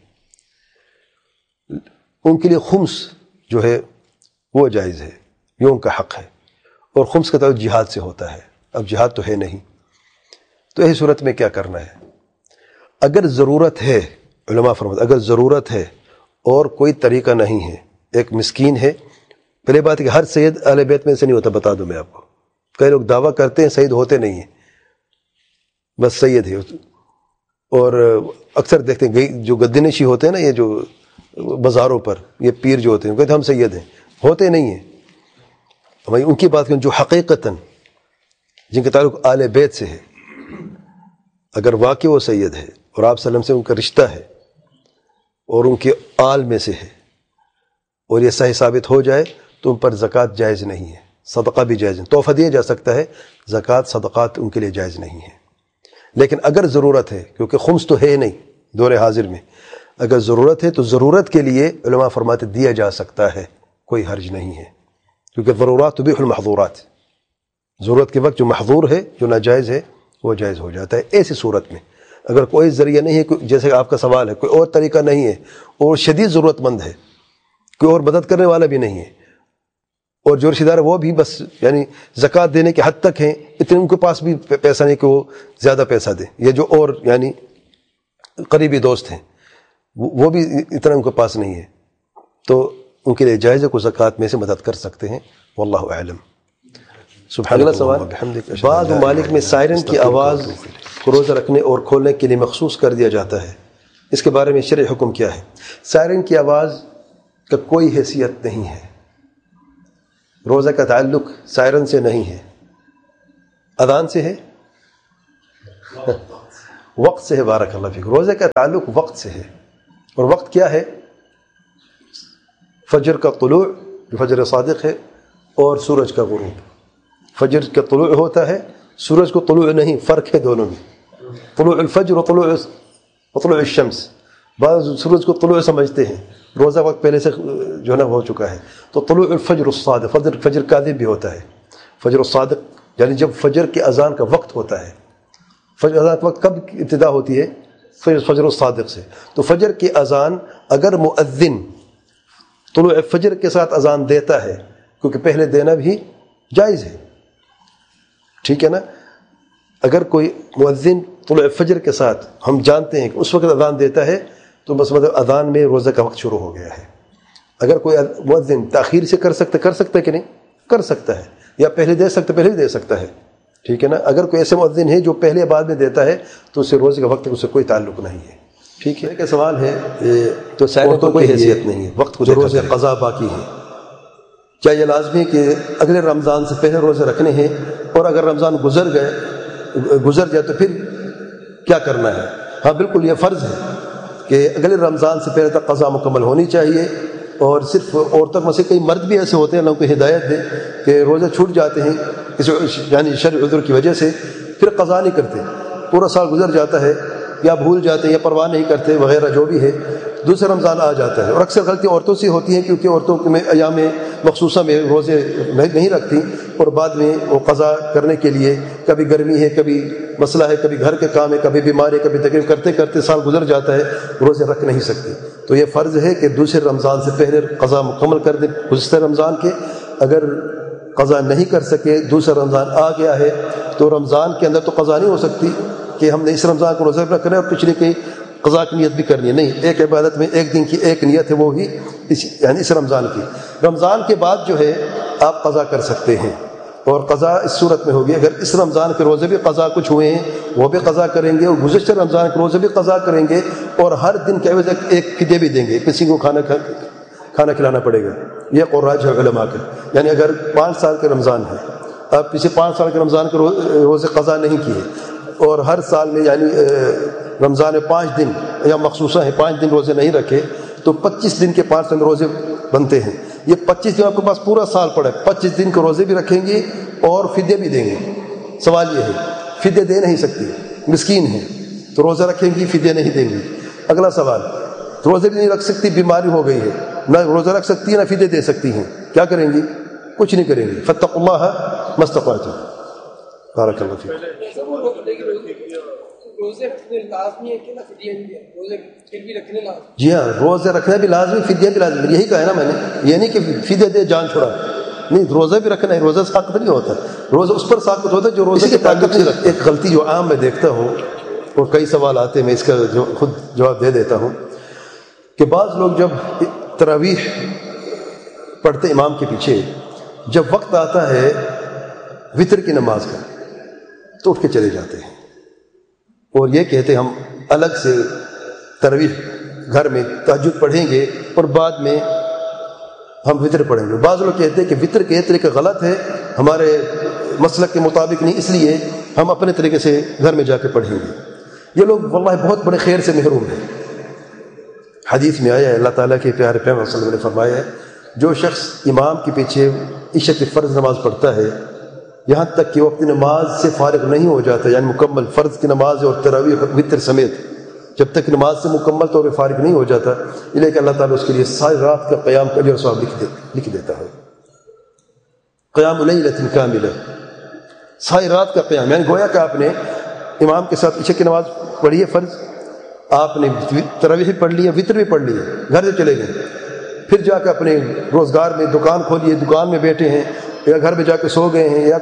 ان کے لیے خمس جو ہے وہ جائز ہے، یہ ان کا حق ہے، اور خمس کا تعلق جہاد سے ہوتا ہے۔ اب جہاد تو ہے نہیں، تو ایسی صورت میں کیا کرنا ہے؟ اگر ضرورت ہے، علماء فرماتے اگر ضرورت ہے اور کوئی طریقہ نہیں ہے، ایک مسکین ہے، پہلے بات ہے کہ ہر سید اہل بیت میں سے نہیں ہوتا، بتا دوں میں آپ کو، کئی لوگ دعویٰ کرتے ہیں سید ہوتے نہیں ہیں، بس سید ہے، اور اکثر دیکھتے ہیں جو گدنشی ہوتے ہیں نا، یہ جو بازاروں پر یہ پیر جو ہوتے ہیں کہتے ہیں ہم سید ہیں، ہوتے نہیں ہیں۔ ہمیں ان کی بات کریں جو حقیقتاً جن کا تعلق آل بیت سے ہے، اگر واقعی وہ سید ہے اور آپ صلی اللہ علیہ وسلم سے ان کا رشتہ ہے اور ان کے آل میں سے ہے، اور یہ صحیح ثابت ہو جائے تو ان پر زکوٰۃ جائز نہیں ہے، صدقہ بھی جائز نہیں، تحفہ دیا جا سکتا ہے، زکوٰۃ صدقات ان کے لیے جائز نہیں ہے۔ لیکن اگر ضرورت ہے، کیونکہ خمس تو ہے نہیں دور حاضر میں، اگر ضرورت ہے تو ضرورت کے لیے علماء فرماتے دیا جا سکتا ہے، کوئی حرج نہیں ہے، کیونکہ ضرورات تبیح المحظورات، ضرورت کے وقت جو محظور ہے، جو ناجائز ہے، وہ جائز ہو جاتا ہے۔ ایسی صورت میں اگر کوئی ذریعہ نہیں ہے، جیسے کہ آپ کا سوال ہے، کوئی اور طریقہ نہیں ہے، اور شدید ضرورت مند ہے، کوئی اور مدد کرنے والا بھی نہیں ہے، اور جو رشتہ دار وہ بھی بس یعنی زکوٰۃ دینے کے حد تک ہیں، اتنے ان کے پاس بھی پیسہ نہیں کہ وہ زیادہ پیسہ دیں، یا جو اور یعنی قریبی دوست ہیں وہ بھی اتنا ان کے پاس نہیں ہے، تو ان کے لیے جائز ہے، کو زکوٰۃ میں سے مدد کر سکتے ہیں، واللہ اعلم۔ اگلا سوال، بعض ممالک میں سائرن کی آواز کو روزہ رکھنے اور کھولنے کے لیے مخصوص کر دیا جاتا ہے، اس کے بارے میں شرعی حکم کیا ہے؟ سائرن کی آواز کا کوئی حیثیت نہیں ہے، روزہ کا تعلق سائرن سے نہیں ہے،
اذان سے ہے؟ وقت سے ہے. بارک اللہ فیک. روزے کا تعلق وقت سے ہے. اور وقت کیا ہے؟ فجر کا طلوع جو فجر صادق ہے اور سورج کا غروب. فجر کا طلوع ہوتا ہے, سورج کو طلوع نہیں, فرق ہے دونوں میں. طلوع الفجر و طلوع و طلوع الشمس. بعض سورج کو طلوع سمجھتے ہیں, روزہ وقت پہلے سے جو ہے نا ہو چکا ہے. تو طلوع الفجر الصادق, فجر فجر کاذب بھی ہوتا ہے. فجر الصادق یعنی جب فجر کے اذان کا وقت ہوتا ہے. فجر اذان کا وقت کب ابتدا ہوتی ہے؟ فجر فجر الصادق سے. تو فجر کی اذان اگر مؤذن طلوع فجر کے ساتھ اذان دیتا ہے, کیونکہ پہلے دینا بھی جائز ہے, ٹھیک ہے نا. اگر کوئی مؤذن طلوع فجر کے ساتھ ہم جانتے ہیں کہ اس وقت اذان دیتا ہے تو بس مطلب اذان میں روزہ کا وقت شروع ہو گیا ہے. اگر کوئی مؤذن تاخیر سے کر سکتا کر سکتا ہے کہ نہیں کر سکتا ہے, یا پہلے دے سکتا پہلے بھی دے سکتا ہے, ٹھیک ہے نا. اگر کوئی ایسے مؤذن ہے جو پہلے بعد میں دیتا ہے تو اس سے روزے کا وقت اس سے کوئی تعلق نہیں ہے, ٹھیک ہے. کہ سوال ہے تو سائل تو کوئی حیثیت نہیں ہے وقت کو روزے قضا باقی ہے. کیا یہ لازمی ہے کہ اگلے رمضان سے پہلے روزے رکھنے ہیں, اور اگر رمضان گزر گئے گزر جائے تو پھر کیا کرنا ہے؟ ہاں بالکل یہ فرض ہے کہ اگلے رمضان سے پہلے تک قضا مکمل ہونی چاہیے. اور صرف عورتوں میں سے کئی مرد بھی ایسے ہوتے ہیں, اللہ کو ہدایت دے, کہ روزے چھوٹ جاتے ہیں کسی یعنی شرعی عذر کی وجہ سے, پھر قضا نہیں کرتے, پورا سال گزر جاتا ہے, یا بھول جاتے ہیں یا پرواہ نہیں کرتے وغیرہ جو بھی ہے, دوسرا رمضان آ جاتا ہے. اور اکثر غلطی عورتوں سے ہوتی ہیں کیونکہ عورتوں میں ایام مخصوصہ میں روزے نہیں رکھتی, اور بعد میں وہ قضا کرنے کے لیے کبھی گرمی ہے, کبھی مسئلہ ہے, کبھی گھر کے کام ہے, کبھی بیماری ہے, کبھی تکلیف, کرتے کرتے سال گزر جاتا ہے, روزے رکھ نہیں سکتی. تو یہ فرض ہے کہ دوسرے رمضان سے پہلے قضا مکمل کر دیں گزشتہ رمضان کے. اگر قضا نہیں کر سکے, دوسرا رمضان آ گیا ہے, تو رمضان کے اندر تو قضا نہیں ہو سکتی کہ ہم نے اس رمضان کو روزہ رکھنا ہے اور پچھلے کی قضا کی نیت بھی کرنی ہے. نہیں, ایک عبادت میں ایک دن کی ایک نیت ہے, وہ بھی اس یعنی اس رمضان کی. رمضان کے بعد جو ہے آپ قضا کر سکتے ہیں, اور قضا اس صورت میں ہوگی اگر اس رمضان کے روزے بھی قضا کچھ ہوئے ہیں وہ بھی قضا کریں گے, اور گزشتہ رمضان کے روزے بھی قضا کریں گے, اور ہر دن کے عوض ایک فدیہ بھی دیں گے, کسی کو کھانا کھانا کھلانا پڑے گا. یہ قراج ہے علماء کا. یعنی اگر پانچ سال کے رمضان ہے, آپ پچھلے پانچ سال کے رمضان کے روزے قضا نہیں کیے, اور ہر سال میں یعنی رمضان میں پانچ دن یا مخصوصہ ہے پانچ دن روزے نہیں رکھے, تو پچیس دن کے پانچ دن روزے بنتے ہیں. یہ پچیس دن آپ کے پاس پورا سال پڑا ہے, پچیس دن کے روزے بھی رکھیں گے اور فدیہ بھی دیں گے. سوال یہ ہے, فدیہ دے نہیں سکتی, مسکین ہے, تو روزہ رکھیں گی فدیہ نہیں دیں گی. اگلا سوال, روزے بھی نہیں رکھ سکتی, بیماری ہو گئی ہے, نہ روزہ رکھ سکتی ہے نہ فدیہ دے سکتی ہیں, کیا کریں گی؟ کچھ نہیں کریں گی. فاتقوا اللہ ما استطعتم. بارک اللہ فیک.
روزے رکھنے لازمی ہے کہ نہ فدیہ بھی ہے؟ روزے پھر بھی رکھنے لازمی.
جی ہاں, روزے رکھنا بھی لازمی, فدیہ بھی لازمی. یہی کہا ہے نا میں نے, یہ نہیں کہ فدیہ دے جان چھوڑا, نہیں, روزہ بھی رکھنا ہے. روزہ ثابت نہیں ہوتا, روزہ اس پر ثابت ہوتا ہے جو روزے کے تعلق نہیں رکھتا. ایک غلطی جو عام میں دیکھتا ہوں, اور کئی سوال آتے ہیں, میں اس کا جو خود جواب دے دیتا ہوں, کہ بعض لوگ جب تراویح پڑھتے امام کے پیچھے, جب وقت آتا ہے وطر کی نماز کا تو اٹھ کے چلے جاتے ہیں, اور یہ کہتے ہیں ہم الگ سے تراویح گھر میں تہجد پڑھیں گے اور بعد میں ہم وطر پڑھیں گے. بعض لوگ کہتے ہیں کہ وطر کے طریقہ غلط ہے, ہمارے مسلک کے مطابق نہیں, اس لیے ہم اپنے طریقے سے گھر میں جا کے پڑھیں گے. یہ لوگ واللہ بہت بڑے خیر سے محروم ہیں. حدیث میں آیا ہے, اللہ تعالیٰ کے پیارے پیغمبر صلی اللہ علیہ وسلم نے فرمایا ہے, جو شخص امام کے پیچھے عشاء کی فرض نماز پڑھتا ہے یہاں تک کہ وہ اپنی نماز سے فارغ نہیں ہو جاتا, یعنی مکمل فرض کی نماز اور تراویح وطر سمیت, جب تک نماز سے مکمل طور پر فارغ نہیں ہو جاتا, اس لیے کہ اللہ تعالیٰ اس کے لیے ساری رات کا قیام کا اجر و ثواب لکھ دے لکھ دیتا ہے. قیام لیلۃ کاملہ, ساری رات کا قیام, یعنی گویا کہ آپ نے امام کے ساتھ عشاء کی نماز پڑھی ہے فرض, آپ نے تراویح پڑھ لی ہے, وطر بھی پڑھ لی ہے, گھر سے چلے گئے, پھر جا کے اپنے روزگار میں دکان کھولی ہے, دکان میں بیٹھے ہیں, یا گھر میں جا کے سو گئے ہیں, یا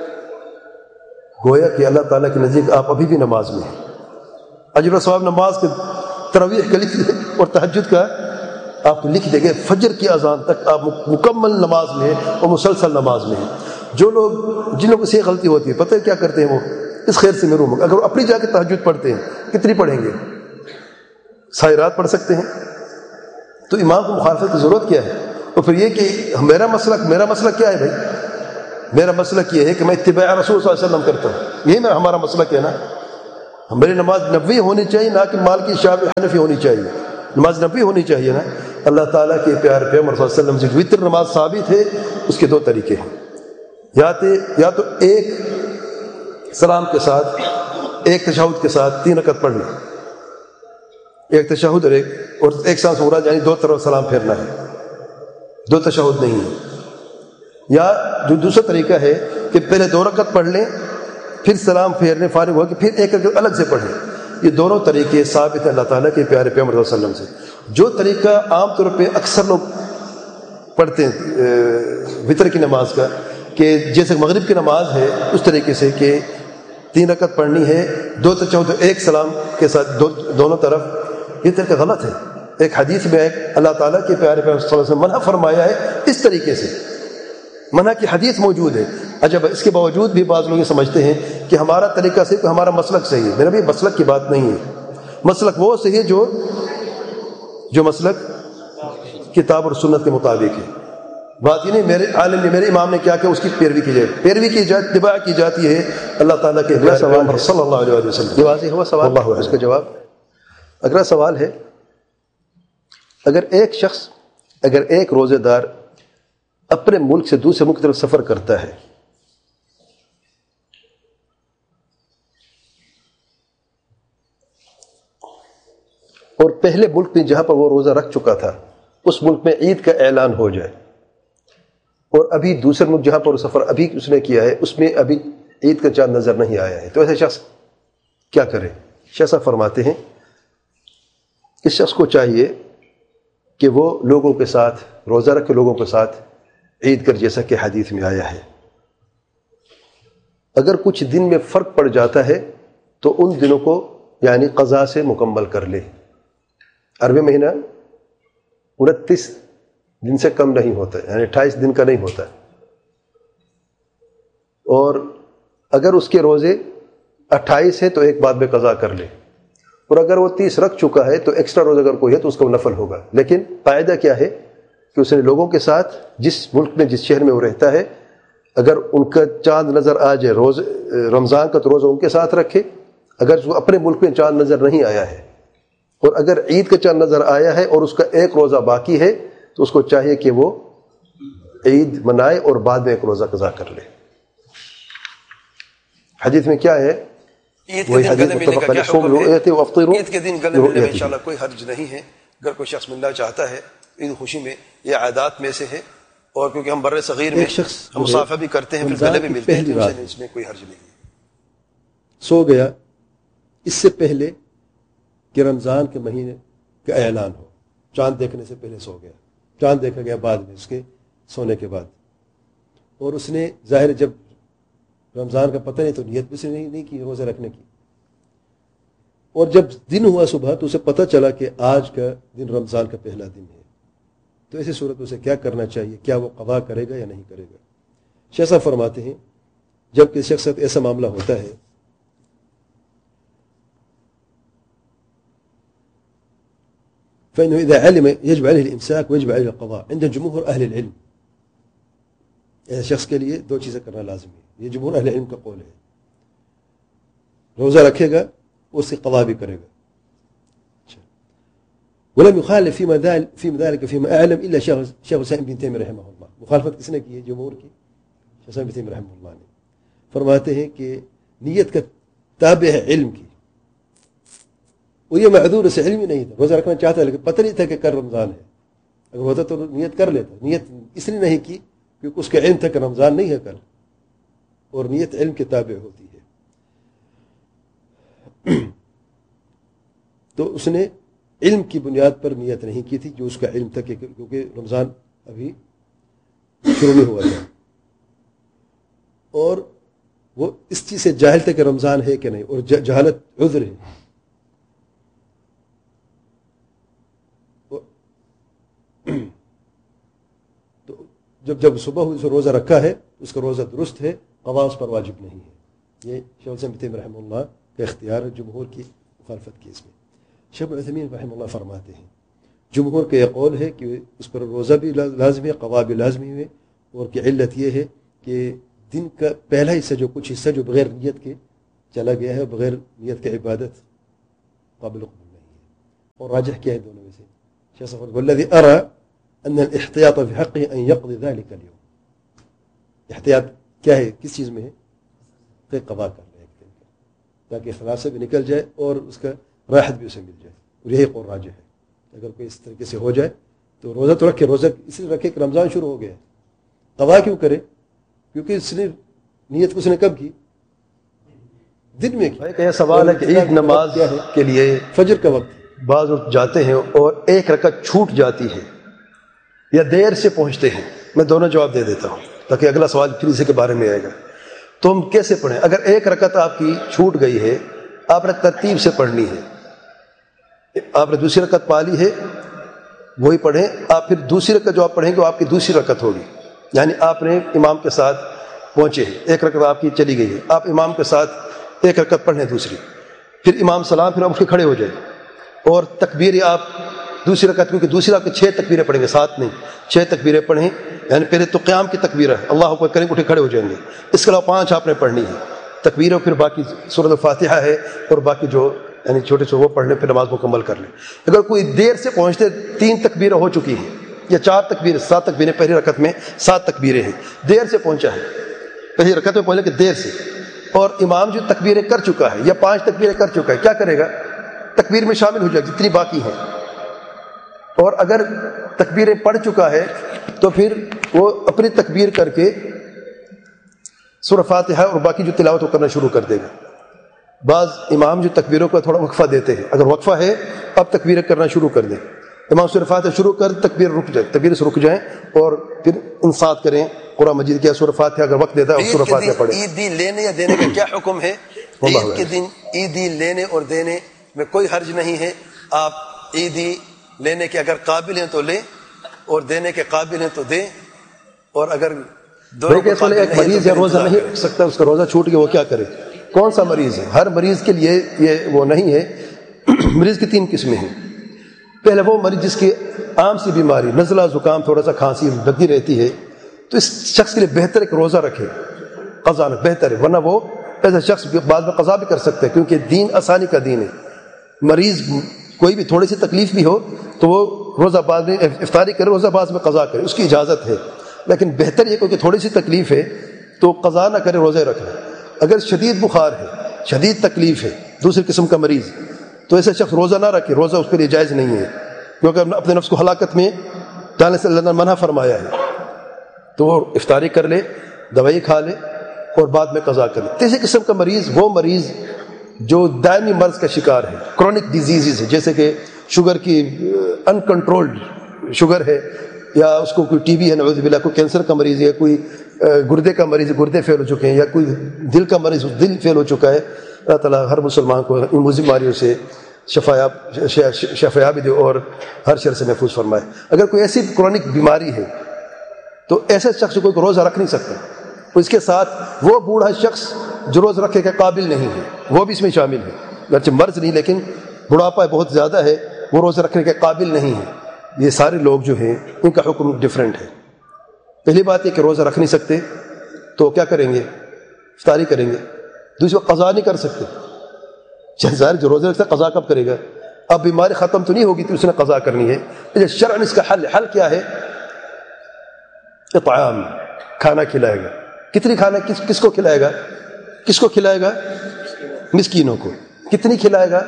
گویا کہ اللہ تعالیٰ کے نزدیک آپ ابھی بھی نماز میں ہیں. اجر و ثواب نماز کے تراویح کا لکھ دیں اور تہجد کا آپ لکھ دیں گے. فجر کی اذان تک آپ مکمل نماز میں ہیں اور مسلسل نماز میں ہیں. جو لوگ جن لوگوں سے یہ غلطی ہوتی ہے, پتہ ہے کیا کرتے ہیں, وہ اس خیر سے محروم. اگر وہ اپنی جا کے تہجد پڑھتے ہیں, کتنی پڑھیں گے؟ ساری رات پڑھ سکتے ہیں, تو امام کو مخالفت کی ضرورت کیا ہے؟ اور پھر یہ کہ میرا مسئلہ میرا مسئلہ کیا ہے بھائی, میرا مسلک یہ ہے کہ میں اتباع رسول صلی اللہ علیہ وسلم کرتا ہوں، یہی میرا ہمارا مسلک ہے نا. ہماری نماز نبوی ہونی چاہیے، نہ کہ مالکی شافعی حنفی ہونی چاہیے. نماز نبوی ہونی چاہیے نا. اللہ تعالیٰ کے پیارے پیغمبر صلی اللہ علیہ وسلم سے وتر نماز ثابت ہے. اس کے دو طریقے ہیں، یا تو یا تو ایک سلام کے ساتھ، ایک تشہد کے ساتھ تین رکعت پڑھنا، ایک تشہد اور ایک اور ایک ساتھ ہو رہا، یعنی دو طرف سلام پھیرنا ہے، دو تشہد نہیں ہے. یا جو دوسرا طریقہ ہے کہ پہلے دو رکعت پڑھ لیں، پھر سلام پھیرنے فارغ ہو کے پھر ایک رکعت الگ سے پڑھیں. یہ دونوں طریقے ثابت ہیں اللہ تعالیٰ کے پیارے پیغمبر صلی اللہ علیہ وسلم سے. جو طریقہ عام طور پہ اکثر لوگ پڑھتے ہیں وتر کی نماز کا، کہ جیسے مغرب کی نماز ہے اس طریقے سے کہ تین رکعت پڑھنی ہے، دو تشہد ایک سلام کے ساتھ دو دونوں طرف، یہ طریقہ غلط ہے. ایک حدیث میں ایک اللہ تعالیٰ کے پیارے پیغمبر صلی اللہ علیہ وسلم منع فرمایا ہے اس طریقے سے، منع کی حدیث موجود ہے. عجب، اس کے باوجود بھی بعض لوگ یہ سمجھتے ہیں کہ ہمارا طریقہ صحیح، ہمارا مسلک صحیح ہے. میرا بھی مسلک کی بات نہیں ہے. مسلک وہ صحیح ہے جو جو مسلک کتاب اور سنت کے مطابق ہے. بات یہ نہیں میرے عالم نے، میرے امام نے کیا کہ اس کی پیروی کی جائے. پیروی کی جائے، اتباع کی جاتی ہے اللہ تعالیٰ کے پیغمبر صلی اللہ علیہ وسلم.
یہ واضح ہوا سوال،
اللہ
اس کا جواب.
اگلا سوال ہے، اگر ایک شخص اگر ایک روزے دار اپنے ملک سے دوسرے ملک کی طرف سفر کرتا ہے اور پہلے ملک میں جہاں پر وہ روزہ رکھ چکا تھا اس ملک میں عید کا اعلان ہو جائے، اور ابھی دوسرے ملک جہاں پر وہ سفر ابھی اس نے کیا ہے اس میں ابھی عید کا چاند نظر نہیں آیا ہے، تو ایسے شخص کیا کرے؟ شیخ صاحب فرماتے ہیں اس شخص کو چاہیے کہ وہ لوگوں کے ساتھ روزہ رکھ کے لوگوں کے ساتھ عید کر، جیسا کہ حدیث میں آیا ہے. اگر کچھ دن میں فرق پڑ جاتا ہے تو ان دنوں کو یعنی قضا سے مکمل کر لے. عربی مہینہ انتیس دن سے کم نہیں ہوتا ہے، یعنی اٹھائیس دن کا نہیں ہوتا ہے. اور اگر اس کے روزے اٹھائیس ہے تو ایک بعد میں قضا کر لے، اور اگر وہ تیس رکھ چکا ہے تو ایکسٹرا روزہ اگر کوئی ہے تو اس کا نفل ہوگا. لیکن قاعدہ کیا ہے کہ اس نے لوگوں کے ساتھ جس ملک میں جس شہر میں وہ رہتا ہے اگر ان کا چاند نظر آ جائے روز رمضان کا تو روزہ ان کے ساتھ رکھے. اگر اس کو اپنے ملک میں چاند نظر نہیں آیا ہے اور اگر عید کا چاند نظر آیا ہے اور اس کا ایک روزہ باقی ہے تو اس کو چاہیے کہ وہ عید منائے اور بعد میں ایک روزہ قضا کر لے. حدیث میں کیا ہے؟
عید کے دن گلے ملنے کا کیا حکم ہے؟ عید کے دن گلے ملنے میں انشاءاللہ کوئی حرج نہیں ہے. اگر کوئی شخص ملنا چاہتا ہے عید خوشی میں، یہ عادات میں سے ہے، اور کیونکہ ہم بر صغیر میں ہم مصافحہ بھی کرتے ہیں، پھر گلے بھی ملتے ہیں، تو اس میں کوئی حرج نہیں ہے.
سو گیا اس سے پہلے کہ رمضان کے مہینے کا اعلان ہو، چاند دیکھنے سے پہلے سو گیا، چاند دیکھا گیا بعد میں اس کے سونے کے بعد، اور اس نے ظاہر جب رمضان کا پتہ نہیں تو نیت بھی سے نہیں نہیں کی روزہ رکھنے کی، اور جب دن ہوا صبح تو اسے پتہ چلا کہ آج کا دن رمضان کا پہلا دن ہے. تو ایسی صورت اسے کیا کرنا چاہیے؟ کیا وہ قضا کرے گا یا نہیں کرے گا؟ شیخ صاحب فرماتے ہیں جب کسی شخص سے ایسا معاملہ ہوتا ہے فإنه إذا علم يجب عليه الإمساك ويجب عليه القضاء عند جمهور أهل العلم. ایسے شخص کے لیے دو چیزیں کرنا لازم ہے، یہ جمہور اہل علم کا قول ہے. روزہ رکھے گا اس کی قضا بھی کرے گا. ولم يخالف فيما ذلك فيما ذلك فيما أعلم إلا شيخ شيخ الإسلام ابن تیمیہ رحمہ اللہ. مخالفت کس نے کی ہے؟ جمہور کی، شیخ الإسلام ابن تیمیہ رحمہ اللہ نے. فرماتے ہیں کہ نیت کا تابع ہے علم کی، وہ یہ معذور سے علم ہی نہیں تھا، روزہ رکھنا چاہتا ہے لیکن پتہ نہیں تھا کہ کل رمضان ہے. اگر ہوتا تو نیت کر لیتا. نیت اس لیے نہیں کی کیونکہ اس کا علم تھا کہ رمضان نہیں ہے کل، اور نیت علم کے تابع ہوتی ہے. تو اس نے علم کی بنیاد پر نیت نہیں کی تھی، جو اس کا علم تھا کہ کیونکہ رمضان ابھی شروع نہیں ہوا تھا، اور وہ اس چیز سے جاہل تھا کہ رمضان ہے کہ نہیں، اور جہالت عذر ہے. تو جب جب صبح ہوئی روزہ رکھا ہے اس کا روزہ درست ہے، قضا اس پر واجب نہیں ہے. یہ شیخ الاسلام ابن تیمیہ رحمہ اللہ کا اختیار ہے جمہور کی مخالفت کی. اس میں شیخ عثیمین رحمہ اللہ فرماتے ہیں جمہور کا یہ قول ہے کہ اس پر روزہ بھی لازمی ہے، قضا بھی لازمی ہے، اور کہ علت یہ ہے کہ دن کا پہلا حصہ جو کچھ حصہ جو بغیر نیت کے چلا گیا ہے، بغیر نیت کے عبادت قابل قبول نہیں ہے. اور راجح کیا ہے دونوں میں سے؟ شیخ صفر والذی ارى ان الاحتیاط فی حقه ان يقضي ذلك اليوم. احتیاط کیا ہے، کس چیز میں ہے؟ کہ قضا کر لے ایک دن کا، تاکہ اخلاص سے بھی نکل جائے اور اس کا راحت بھی اسے مل جائے. اور یہی قول راجح ہے. اگر کوئی اس طریقے سے ہو جائے تو روزہ تو رکھے، روزہ اس لیے رکھے کہ رمضان شروع ہو گیا. قضا کیوں کرے؟ کیونکہ اس نے نیت اس نے کب کی؟ دن میں کی.
یہ سوال ہے کہ عید نماز کے لیے
فجر کا وقت
بعض لوگ جاتے ہیں اور ایک رکعت چھوٹ جاتی ہے یا دیر سے پہنچتے ہیں. میں دونوں جواب دے دیتا ہوں تاکہ اگلا سوال پھر اسی کے بارے میں آئے گا. تو ہم کیسے پڑھیں؟ اگر ایک رکعت آپ کی چھوٹ گئی ہے، آپ نے ترتیب سے پڑھنی ہے. آپ نے دوسری رکعت پا لی ہے، وہی پڑھیں. آپ پھر دوسری رکعت جو آپ پڑھیں گے وہ آپ کی دوسری رکعت ہوگی. یعنی آپ نے امام کے ساتھ پہنچے ہیں، ایک رکعت آپ کی چلی گئی ہے، آپ امام کے ساتھ ایک رکعت پڑھیں دوسری، پھر امام سلام، پھر آپ اٹھ کے کھڑے ہو جائیں اور تکبیر آپ دوسری رکعت، کیونکہ دوسری آپ کے چھ تکبیریں پڑھیں گے، سات نہیں، چھ تکبیریں پڑھیں. یعنی پہلے تو قیام کی تکبیر ہے، اللہ اکبر کریں گے، اٹھے کھڑے ہو جائیں گے. اس کے علاوہ پانچ آپ نے پڑھنی ہے تکبیریں، پھر باقی سورۃ الفاتحہ ہے اور باقی جو یعنی چھوٹے سے وہ پڑھ لیں، پھر نماز مکمل کر لیں. اگر کوئی دیر سے پہنچتے، تین تکبیریں ہو چکی ہیں یا چار تکبیریں، سات تکبیریں پہلی رکعت میں سات تکبیریں ہیں، دیر سے پہنچا ہے، پہلی رکعت میں پہنچے کہ دیر سے، اور امام جو تکبیریں کر چکا ہے یا پانچ تکبیریں کر چکا ہے، کیا کرے گا؟ تکبیر میں شامل ہو جائے جتنی باقی ہیں. اور اگر تکبیریں پڑھ چکا ہے تو پھر وہ اپنی تکبیر کر کے سورۃ فاتحہ اور باقی جو تلاوت وہ کرنا شروع کر دے گا. بعض امام جو تکبیروں کا تھوڑا وقفہ دیتے ہیں، اگر وقفہ ہے اب تکبیریں کرنا شروع کر دیں. امام سورۃ فاتحہ شروع کر تکبیر رک جائے، تکبیر سے رک جائیں اور پھر انصات کریں قرآن مجید کیا سورۃ فاتحہ اگر وقت دیتا ہے اور سورۃ فاتحہ پڑھیں. عیدی لینے یا دینے کا کیا حکم ہے؟ عید کے دن عیدی لینے اور دینے میں کوئی حرج نہیں ہے. آپ عیدی لینے کے اگر قابل ہیں تو لیں اور دینے کے قابل ہیں تو دیں. اور اگر دونوں
ایک مریض یا روزہ نہیں رکھ سکتا، اس کا روزہ چھوٹ گیا، وہ کیا کرے؟ کون سا مریض ہے؟ ہر مریض کے لیے یہ وہ نہیں ہے. مریض کی تین قسمیں ہیں. پہلے وہ مریض جس کی عام سی بیماری، نزلہ زکام، تھوڑا سا کھانسی لگی رہتی ہے، تو اس شخص کے لیے بہتر ہے کہ روزہ رکھے، قضا نہ بہتر ہے. ورنہ وہ ایسا شخص بعد میں قضا بھی کر سکتا ہے، کیونکہ دین آسانی کا دین ہے. مریض کوئی بھی تھوڑی سی تکلیف بھی ہو تو وہ روزہ بعد میں افطاری کرے، روزہ بعد میں قضا کرے، اس کی اجازت ہے. لیکن بہتر یہ کہ تھوڑی سی تکلیف ہے تو قضا نہ کرے، روزے رکھے. اگر شدید بخار ہے، شدید تکلیف ہے، دوسری قسم کا مریض، تو ایسے شخص روزہ نہ رکھے، روزہ اس کے لیے جائز نہیں ہے، کیونکہ اپنے نفس کو ہلاکت میں ڈالنے سے اللہ نے منع فرمایا ہے. تو وہ افطاری کر لے، دوائی کھا لے اور بعد میں قضا کر لے. تیسری قسم کا مریض وہ مریض جو دائمی مرض کا شکار ہے، کرونک ڈیزیزز ہے، جیسے کہ شوگر کی ان کنٹرولڈ شوگر ہے، یا اس کو کوئی ٹی بی ہے نعوذ باللہ، کوئی کینسر کا مریض ہے، کوئی گردے کا مریض ہے، گردے فیل ہو چکے ہیں، یا کوئی دل کا مریض دل فیل ہو چکا ہے. اللہ تعالیٰ ہر مسلمان کو ان بیماریوں سے شفایاب شفایابی دے اور ہر شر سے محفوظ فرمائے. اگر کوئی ایسی کرونک بیماری ہے تو ایسے شخص کو روزہ رکھ نہیں سکتا. اس کے ساتھ وہ بوڑھا شخص جو روز رکھے کے قابل نہیں ہے، وہ بھی اس میں شامل ہے. اگرچہ مرض نہیں لیکن بڑھاپا بہت زیادہ ہے، وہ روزہ رکھنے کے قابل نہیں ہے. یہ سارے لوگ جو ہیں ان کا حکم ڈیفرنٹ ہے. پہلی بات یہ کہ روزہ رکھ نہیں سکتے تو کیا کریں گے؟ افطاری کریں گے. دوسری بات قضا نہیں کر سکتے. ظاہر جو روزہ رکھتا ہے قضا کب کرے گا؟ اب بیماری ختم تو نہیں ہوگی تو اس نے قضا کرنی ہے. شرعاً اس کا حل حل کیا ہے؟ اطعام، کھانا کھلائے گا. کتنی کھانا کس کس کو کھلائے گا؟ کس کو کھلائے گا؟ مسکینوں کو. کتنی کھلائے گا؟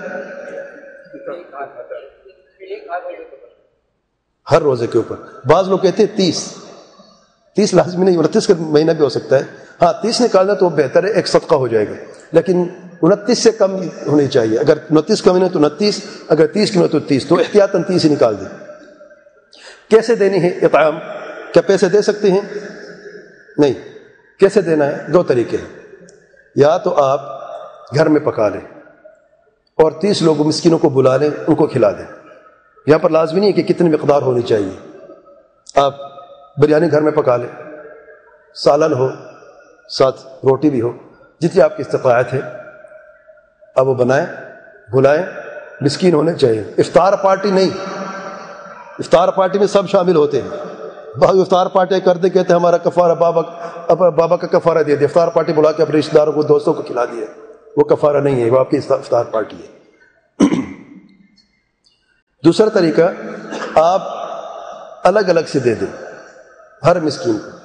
ہر روزے کے اوپر. بعض لوگ کہتے ہیں تیس تیس لازمی نہیں، انتیس کا مہینہ بھی ہو سکتا ہے. ہاں تیس نکالنا تو بہتر ہے، ایک صدقہ ہو جائے گا. لیکن انتیس سے کم ہونی چاہیے. اگر انتیس کا مہینہ تو انتیس، اگر تیس کی مہینہ تو تیس، تو احتیاطاً تیس ہی نکال دیں. کیسے دینی ہے اطعام؟ کیا پیسے دے سکتے ہیں؟ نہیں. کیسے دینا ہے؟ دو طریقے ہیں. یا تو آپ گھر میں پکا لیں اور تیس لوگوں مسکینوں کو بلا لیں، ان کو کھلا دیں. یہاں پر لازمی نہیں ہے کہ کتنی مقدار ہونی چاہیے. آپ بریانی گھر میں پکا لیں، سالن ہو، ساتھ روٹی بھی ہو، جتنی آپ کی استطاعت ہے آپ وہ بنائیں، بلائیں. مسکین ہونے چاہیے. افطار پارٹی نہیں. افطار پارٹی میں سب شامل ہوتے ہیں، بعض افطار پارٹی کرتے کہتے ہیں ہمارا کفارہ بابا بابا کا کفارہ دے دیا، افطار پارٹی بلا کے اپنے رشتہ داروں کو دوستوں کو کھلا دیا، وہ کفارہ نہیں ہے، وہ آپ کی افطار پارٹی ہے۔ دوسرا طریقہ، آپ الگ الگ سے دے دیں ہر مسکین کو،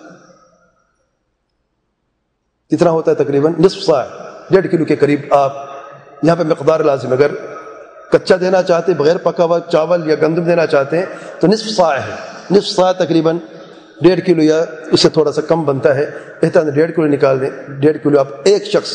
کتنا ہوتا ہے تقریباً نصف صاع، ڈیڑھ کلو کے قریب۔ آپ یہاں پہ مقدار لازم، اگر کچا دینا چاہتے ہیں بغیر پکا ہوا چاول یا گندم دینا چاہتے ہیں تو نصف صاع ہے، نصف صاع تقریباً ڈیڑھ کلو یا اس سے تھوڑا سا کم بنتا ہے، بہتر ہے ڈیڑھ کلو نکال دیں۔ ڈیڑھ کلو آپ ایک شخص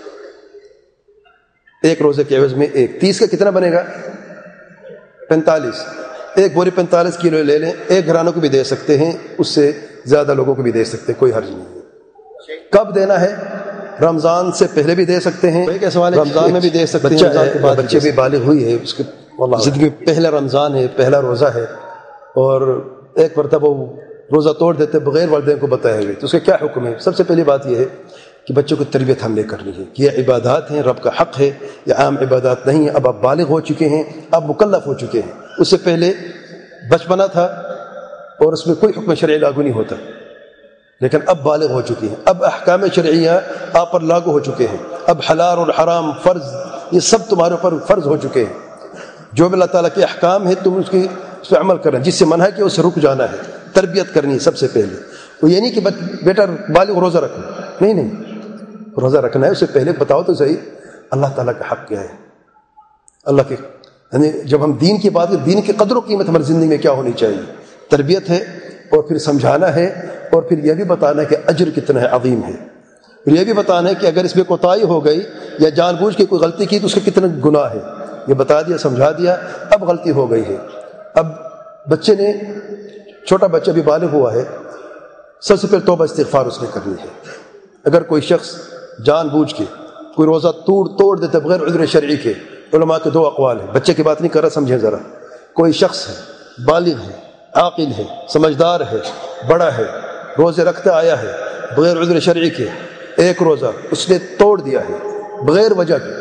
ایک روزے کے عوض میں ایک، تیس کا کتنا بنے گا؟ پینتالیس، ایک بوری پینتالیس کلو لے لیں، ایک گھرانوں کو بھی دے سکتے ہیں، اس سے زیادہ لوگوں کو بھی دے سکتے ہیں، کوئی حرج نہیں ہے۔ کب دینا ہے؟ رمضان سے پہلے بھی دے سکتے ہیں، رمضان میں بھی دے سکتے ہیں، رمضان کے بعد بچے بھی بالغ ہوئی ہے، اس کی زندگی میں پہلا رمضان ہے، پہلا روزہ ہے، اور ایک مرتبہ وہ روزہ توڑ دیتے بغیر والدین کو بتائے ہوئے، تو اس کا کیا حکم ہے؟ سب سے پہلی بات یہ ہے کہ بچوں کی تربیت ہم نے کرنی ہے کہ یہ عبادات ہیں، رب کا حق ہے، یہ عام عبادات نہیں ہیں۔ اب آپ بالغ ہو چکے ہیں، اب مکلف ہو چکے ہیں، اس سے پہلے بچپنا تھا اور اس میں کوئی حکم شرعی لاگو نہیں ہوتا، لیکن اب بالغ ہو چکی ہیں، اب احکام شرعیہ آپ پر لاگو ہو چکے ہیں، اب حلال اور حرام فرض یہ سب تمہارے اوپر فرض ہو چکے ہیں۔ جو بھی اللہ تعالیٰ کے احکام ہیں تم اس کی اس پہ عمل کرنا، جس سے منع ہے کہ اس سے رک جانا ہے، تربیت کرنی ہے سب سے پہلے۔ وہ یہ نہیں کہ بیٹا بالغ روزہ رکھو، نہیں نہیں، روزہ رکھنا ہے، اس سے پہلے بتاؤ تو صحیح اللہ تعالیٰ کا حق کیا ہے، اللہ کے یعنی جب ہم دین کی بات کریں، دین کی قدر و قیمت ہماری زندگی میں کیا ہونی چاہیے، تربیت ہے، اور پھر سمجھانا ہے، اور پھر یہ بھی بتانا ہے کہ اجر کتنا ہے، عظیم ہے، پھر یہ بھی بتانا ہے کہ اگر اس میں کوتاہی ہو گئی یا جان بوجھ کے کوئی غلطی کی تو اس کا کتنا گناہ ہے، یہ بتا دیا، سمجھا دیا۔ اب غلطی ہو گئی ہے، اب بچے نے چھوٹا بچہ بھی بالغ ہوا ہے، سب سے پہلے توبہ استغفار اس نے کرنی ہے۔ اگر کوئی شخص جان بوجھ کے کوئی روزہ توڑ توڑ دیتا بغیر عذر شرعی کے، علماء کے دو اقوال ہیں، بچے کی بات نہیں کر رہا، سمجھیں ذرا، کوئی شخص ہے بالغ ہے، عاقل ہے، سمجھدار ہے، بڑا ہے، روزے رکھتا آیا ہے بغیر عذر شرعی کے، ایک روزہ اس نے توڑ دیا ہے بغیر وجہ کے،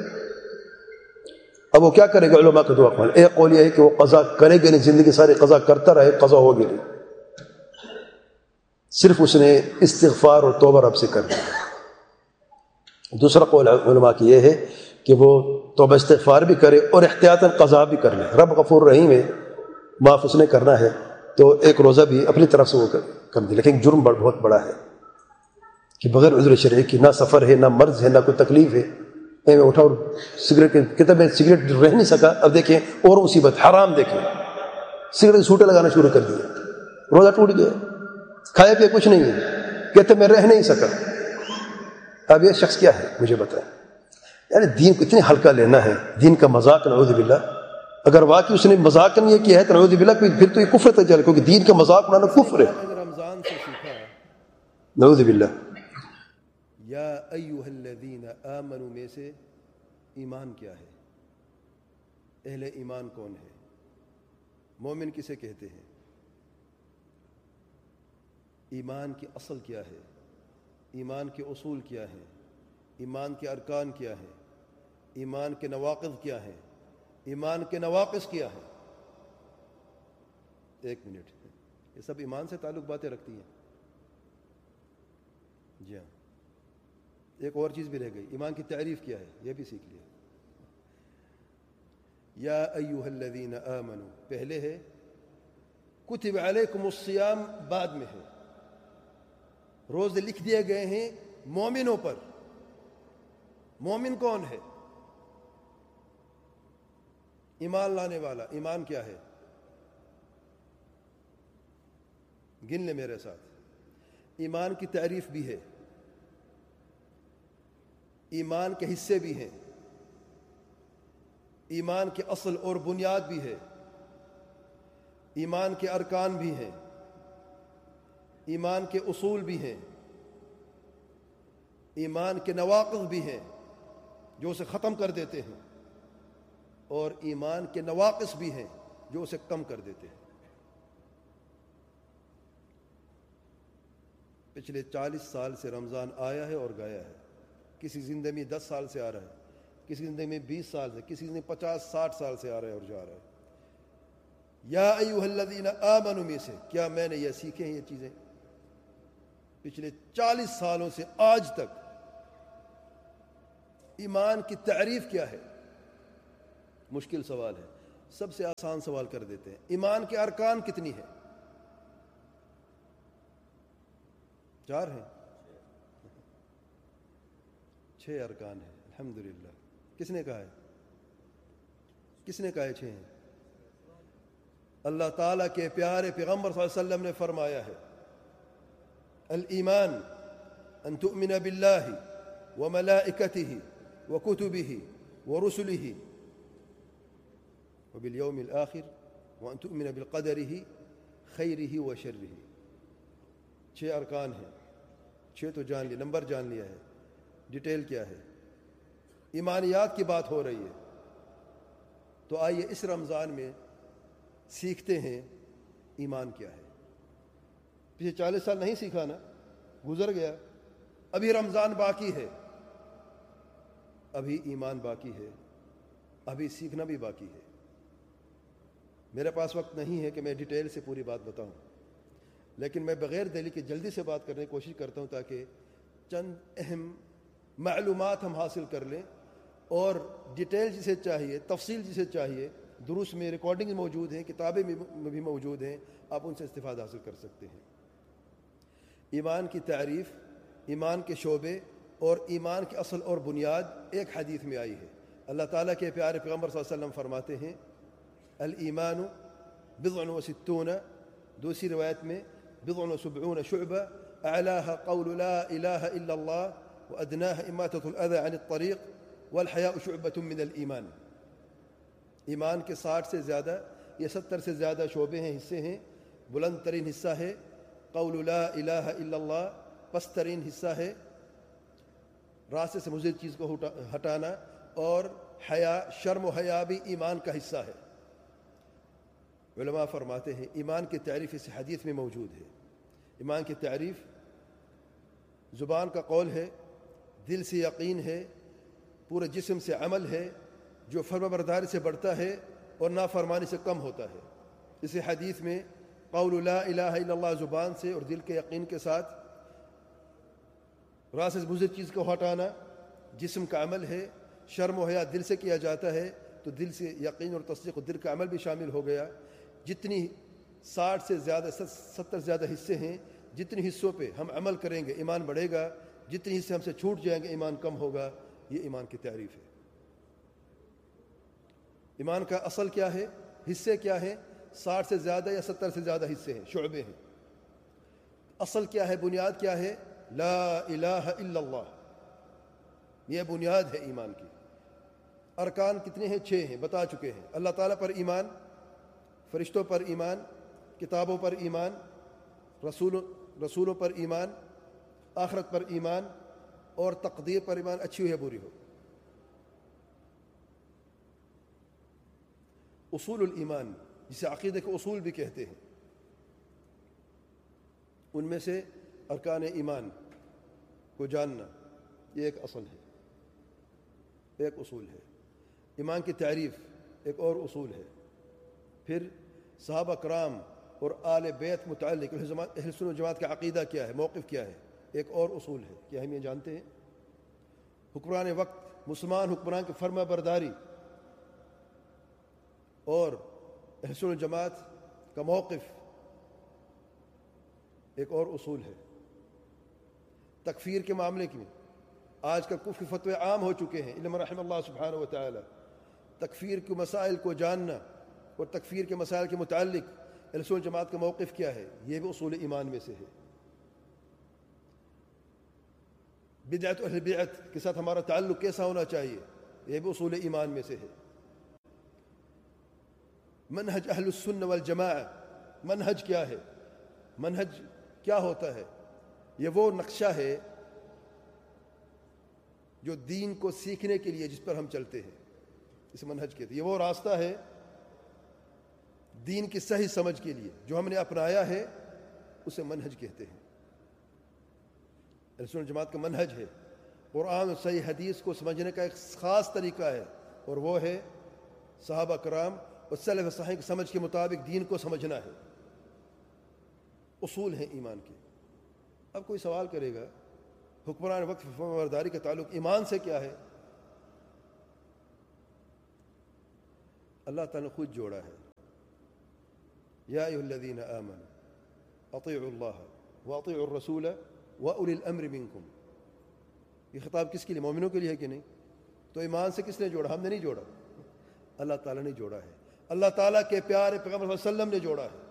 اب وہ کیا کرے گا؟ علماء کے دو اقوال، ایک قول یہ ہے کہ وہ قضا کرے گا نہیں، زندگی ساری قضا کرتا رہے، قضا ہوگی نہیں، صرف اس نے استغفار اور توبہ رب سے کر دیا۔ دوسرا قول علماء کی یہ ہے کہ وہ توبہ استغفار بھی کرے اور احتیاطاً قضا بھی کر لے، رب غفور رحیم ہے، معاف اس نے کرنا ہے، تو ایک روزہ بھی اپنی طرف سے وہ کر دے، لیکن جرم بہت بڑا ہے کہ بغیر عذر شرعی کی، نہ سفر ہے، نہ مرض ہے، نہ کوئی تکلیف ہے، میں اٹھا اور سگریٹ کہتا میں سگریٹ رہ نہیں سکا، اب دیکھیں اور مصیبت، حرام دیکھیں، سگریٹ سوٹے لگانا شروع کر دیا، روزہ ٹوٹ گیا، کھایا پیا کچھ نہیں ہے، کہتے میں رہ نہیں سکا۔ اب یہ شخص کیا ہے مجھے بتائیں؟ یعنی دین کو اتنے ہلکا لینا ہے، دین کا مذاق، نعوذ باللہ۔ اگر واقعی اس نے مذاق یہ کیا ہے تو نعوذ باللہ، پھر تو یہ کفر تک چلے، کیونکہ دین کا مذاق اڑانا کفر ہے،
رمضان سے سیکھا،
نعوذ باللہ۔
یا ایھا الذین آمنوا میں سے ایمان کیا ہے؟ اہل ایمان کون ہے؟ مومن کسے کہتے ہیں؟ ایمان کی اصل کیا ہے؟ ایمان کے اصول کیا ہیں؟ ایمان کے ارکان کیا ہیں؟ ایمان کے نواقض کیا ہیں؟ ایمان کے نواقص کیا ہیں؟ ایک منٹ، یہ سب ایمان سے تعلق باتیں رکھتی ہیں۔ جی ہاں، ایک اور چیز بھی رہ گئی، ایمان کی تعریف کیا ہے، یہ بھی سیکھ لیا۔ یا ایھا الذین آمنوا پہلے ہے، کتب علیکم الصیام بعد میں ہے، روزے لکھ دیے گئے ہیں مومنوں پر۔ مومن کون ہے؟ ایمان لانے والا۔ ایمان کیا ہے؟ گن لے میرے ساتھ، ایمان کی تعریف بھی ہے، ایمان کے حصے بھی ہیں، ایمان کے اصل اور بنیاد بھی ہے، ایمان کے ارکان بھی ہیں، ایمان کے اصول بھی ہیں، ایمان کے نواقض بھی ہیں جو اسے ختم کر دیتے ہیں، اور ایمان کے نواقص بھی ہیں جو اسے کم کر دیتے ہیں۔ پچھلے چالیس سال سے رمضان آیا ہے اور گیا ہے، کسی زندگی میں دس سال سے آ رہا ہے، کسی زندگی میں بیس سال سے، کسی زندگی میں پچاس ساٹھ سال سے آ رہا ہے اور جا رہا ہے۔ یا ایھا الذین آمنوا میں سے کیا میں نے یہ سیکھے ہیں یہ چیزیں پچھلے چالیس سالوں سے آج تک ایمان کی تعریف کیا ہے؟ مشکل سوال ہے، سب سے آسان سوال کر دیتے ہیں، ایمان کے ارکان کتنی ہے؟ چار ہیں، چھ ارکان ہیں الحمدللہ۔ کس نے کہا ہے؟ کس نے کہا ہے چھ ہیں؟ اللہ تعالیٰ کے پیارے پیغمبر صلی اللہ علیہ وسلم نے فرمایا ہے الایمان ان تؤمن باللہ وملائکتہ وکتبہ ورسلہ وبالیوم الآخر وان تؤمن بقدرہ خیرہ وشرہ۔ چھ ارکان ہیں، چھ تو جان لیا، نمبر جان لیا ہے، ڈیٹیل کیا ہے؟ ایمانیات کی بات ہو رہی ہے، تو آئیے اس رمضان میں سیکھتے ہیں ایمان کیا ہے۔ پچھلے چالیس سال نہیں سیکھا نا، گزر گیا، ابھی رمضان باقی ہے، ابھی ایمان باقی ہے، ابھی سیکھنا بھی باقی ہے۔ میرے پاس وقت نہیں ہے کہ میں ڈیٹیل سے پوری بات بتاؤں، لیکن میں بغیر دلیل کے جلدی سے بات کرنے کی کوشش کرتا ہوں تاکہ چند اہم معلومات ہم حاصل کر لیں، اور ڈیٹیل جسے چاہیے، تفصیل جسے چاہیے، دروس میں ریکارڈنگ موجود ہیں، کتابیں میں بھی موجود ہیں، آپ ان سے استفادہ حاصل کر سکتے ہیں۔ ایمان کی تعریف، ایمان کے شعبے اور ایمان کے اصل اور بنیاد ایک حدیث میں آئی ہے۔ اللہ تعالیٰ کے پیارے پیغمبر صلی اللہ علیہ وسلم فرماتے ہیں الایمان بضع و ستون، دوسری روایت میں بضع و سبعون شعبہ، اعلاها قول لا الہ الا اللہ وادناها اماتۃ الاذى عن الطریق والحیاء شعبۃ من الایمان۔ ایمان کے ساٹھ سے زیادہ یا ستر سے زیادہ شعبے ہیں، حصے ہیں۔ بلند ترین حصہ ہے قول لا الہ الا اللہ، پست ترین حصہ ہے راستے سے مضر چیز کو ہٹانا، اور حیا، شرم و حیا بھی ایمان کا حصہ ہے۔ علماء فرماتے ہیں ایمان کی تعریف اس حدیث میں موجود ہے۔ ایمان کی تعریف زبان کا قول ہے، دل سے یقین ہے، پورے جسم سے عمل ہے، جو فرما برداری سے بڑھتا ہے اور نافرمانی سے کم ہوتا ہے۔ اس حدیث میں قول لا الہ الا اللہ زبان سے اور دل کے یقین کے ساتھ، راستے سے مضر چیز کو ہٹانا جسم کا عمل ہے، شرم و حیا دل سے کیا جاتا ہے، تو دل سے یقین اور تصدیق اور دل کا عمل بھی شامل ہو گیا۔ جتنی ساٹھ سے زیادہ ستر زیادہ حصے ہیں، جتنی حصوں پہ ہم عمل کریں گے ایمان بڑھے گا، جتنی حصے ہم سے چھوٹ جائیں گے ایمان کم ہوگا۔ یہ ایمان کی تعریف ہے۔ ایمان کا اصل کیا ہے، حصے کیا ہیں؟ ساٹھ سے زیادہ یا ستر سے زیادہ حصے ہیں، شعبے ہیں۔ اصل کیا ہے، بنیاد کیا ہے؟ لا الہ الا اللہ، یہ بنیاد ہے ایمان کی۔ ارکان کتنے ہیں؟ چھ ہیں، بتا چکے ہیں۔ اللہ تعالیٰ پر ایمان، فرشتوں پر ایمان، کتابوں پر ایمان، رسول رسولوں پر ایمان، آخرت پر ایمان، اور تقدیر پر ایمان، اچھی ہو یا بری ہو۔ اصول الایمان، جسے عقیدے کے اصول بھی کہتے ہیں، ان میں سے ارکان ایمان کو جاننا یہ ایک اصل ہے، ایک اصول ہے۔ ایمان کی تعریف ایک اور اصول ہے۔ پھر صحابہ کرام اور آل بیت متعلق اہل سنت و جماعت کا عقیدہ کیا ہے، موقف کیا ہے، ایک اور اصول ہے۔ کیا ہم یہ جانتے ہیں؟ حکمران وقت، مسلمان حکمران کی فرما برداری اور اہل سنت و جماعت کا موقف ایک اور اصول ہے۔ تکفیر کے معاملے میں آج کل کفر کے فتوے عام ہو چکے ہیں، الا من رحم اللہ سبحانہ و تعالی۔ تکفیر کے مسائل کو جاننا اور تکفیر کے مسائل کے متعلق اہل سنت جماعت کا موقف کیا ہے، یہ بھی اصول ایمان میں سے ہے۔ بدعت اہل بدعت کے ساتھ ہمارا تعلق کیسا ہونا چاہیے، یہ بھی اصول ایمان میں سے ہے۔ منہج اہل السنہ والجماعہ، منہج کیا ہے، منہج کیا ہوتا ہے؟ یہ وہ نقشہ ہے جو دین کو سیکھنے کے لیے جس پر ہم چلتے ہیں، اس منہج کہتے ہیں۔ یہ وہ راستہ ہے دین کی صحیح سمجھ کے لیے جو ہم نے اپنایا ہے، اسے منہج کہتے ہیں۔ اہل سنت جماعت کا منہج ہے، قرآن اور صحیح حدیث کو سمجھنے کا ایک خاص طریقہ ہے، اور وہ ہے صحابہ کرام اور سلف صالحین کی سمجھ کے مطابق دین کو سمجھنا ہے، اصول ہیں ایمان کے۔ اب کوئی سوال کرے گا حکمران وقت فرمانبرداری کا تعلق ایمان سے کیا ہے؟ اللہ تعالیٰ نے خود جوڑا ہے، یا ایھا الذین آمنوا اطیعوا اللہ واطیعوا الرسول واولی الامر منکم۔ یہ خطاب کس کے لیے؟ مومنوں کے لیے ہے کہ نہیں؟ تو ایمان سے کس نے جوڑا؟ ہم نے نہیں جوڑا، اللہ تعالیٰ نے جوڑا ہے، اللہ تعالیٰ کے پیارے پیغمبر صلی اللہ علیہ وسلم نے جوڑا ہے،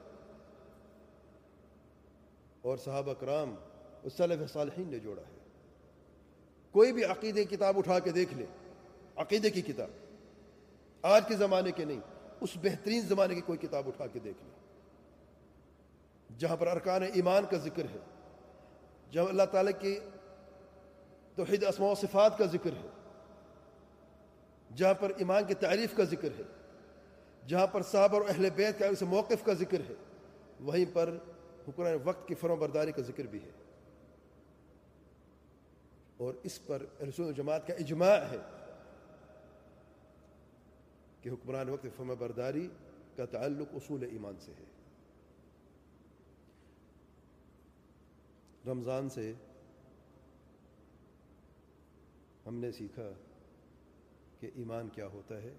اور صحابہ کرام اور سلف صالحین نے جوڑا ہے۔ کوئی بھی عقیدے کی کتاب اٹھا کے دیکھ لے، عقیدے کی کتاب، آج کے زمانے کے نہیں، اس بہترین زمانے کی کوئی کتاب اٹھا کے دیکھ لیں جہاں پر ارکان ایمان کا ذکر ہے، جہاں اللہ تعالیٰ کی توحید اسماء و صفات کا ذکر ہے، جہاں پر ایمان کی تعریف کا ذکر ہے، جہاں پر صحابہ اور اہل بیت کے سے موقف کا ذکر ہے، وہیں پر حکمران وقت کی فرما برداری کا ذکر بھی ہے، اور اس پر اہل سنت والجماعت کا اجماع ہے کہ حکمران وقت فرما برداری کا تعلق اصول ایمان سے ہے۔ رمضان سے ہم نے سیکھا کہ ایمان کیا ہوتا ہے،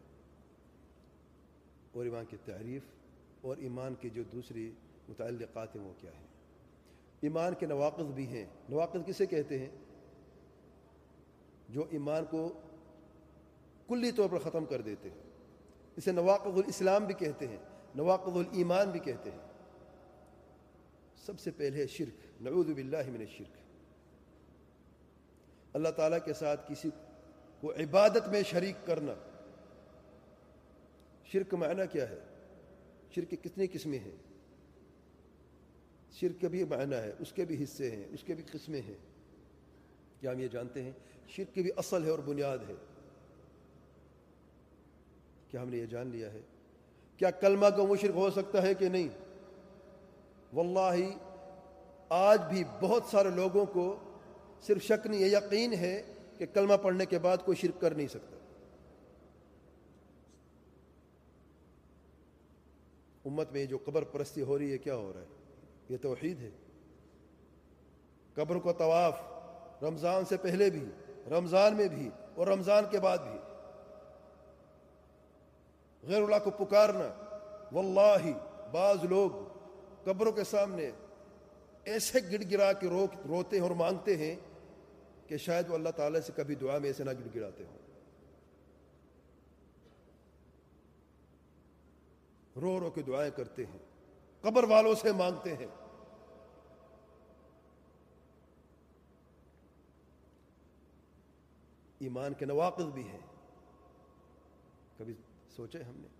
اور ایمان کی تعریف اور ایمان کی جو دوسری متعلقات ہیں وہ کیا ہیں۔ ایمان کے نواقض بھی ہیں۔ نواقض کسے کہتے ہیں؟ جو ایمان کو کلی طور پر ختم کر دیتے ہیں، اسے نواقض الاسلام بھی کہتے ہیں، نواقض الایمان بھی کہتے ہیں۔ سب سے پہلے شرک، نعوذ باللہ من الشرک، اللہ تعالیٰ کے ساتھ کسی کو عبادت میں شریک کرنا۔ شرک کا معنی کیا ہے؟ شرک کی کتنی قسمیں ہیں؟ شرک کا بھی معنی ہے، اس کے بھی حصے ہیں، اس کے بھی قسمیں ہیں۔ کیا ہم یہ جانتے ہیں شرک کی بھی اصل ہے اور بنیاد ہے؟ کیا ہم نے یہ جان لیا ہے؟ کیا کلمہ کو مشرک ہو سکتا ہے کہ نہیں؟ واللہ آج بھی بہت سارے لوگوں کو صرف شک نہیں، یہ یقین ہے کہ کلمہ پڑھنے کے بعد کوئی شرک کر نہیں سکتا۔ امت میں جو قبر پرستی ہو رہی ہے، کیا ہو رہا ہے؟ یہ توحید ہے۔ قبر کو طواف رمضان سے پہلے بھی، رمضان میں بھی، اور رمضان کے بعد بھی، غیر اللہ کو پکارنا۔ واللہ بعض لوگ قبروں کے سامنے ایسے گڑ گڑا کے رو روتے ہیں اور مانگتے ہیں کہ شاید وہ اللہ تعالیٰ سے کبھی دعا میں ایسے نہ گڑ گڑاتے ہوں، رو رو کے دعائیں کرتے ہیں، قبر والوں سے مانگتے ہیں۔ ایمان کے نواقض بھی ہیں، کبھی سوچے ہم نے؟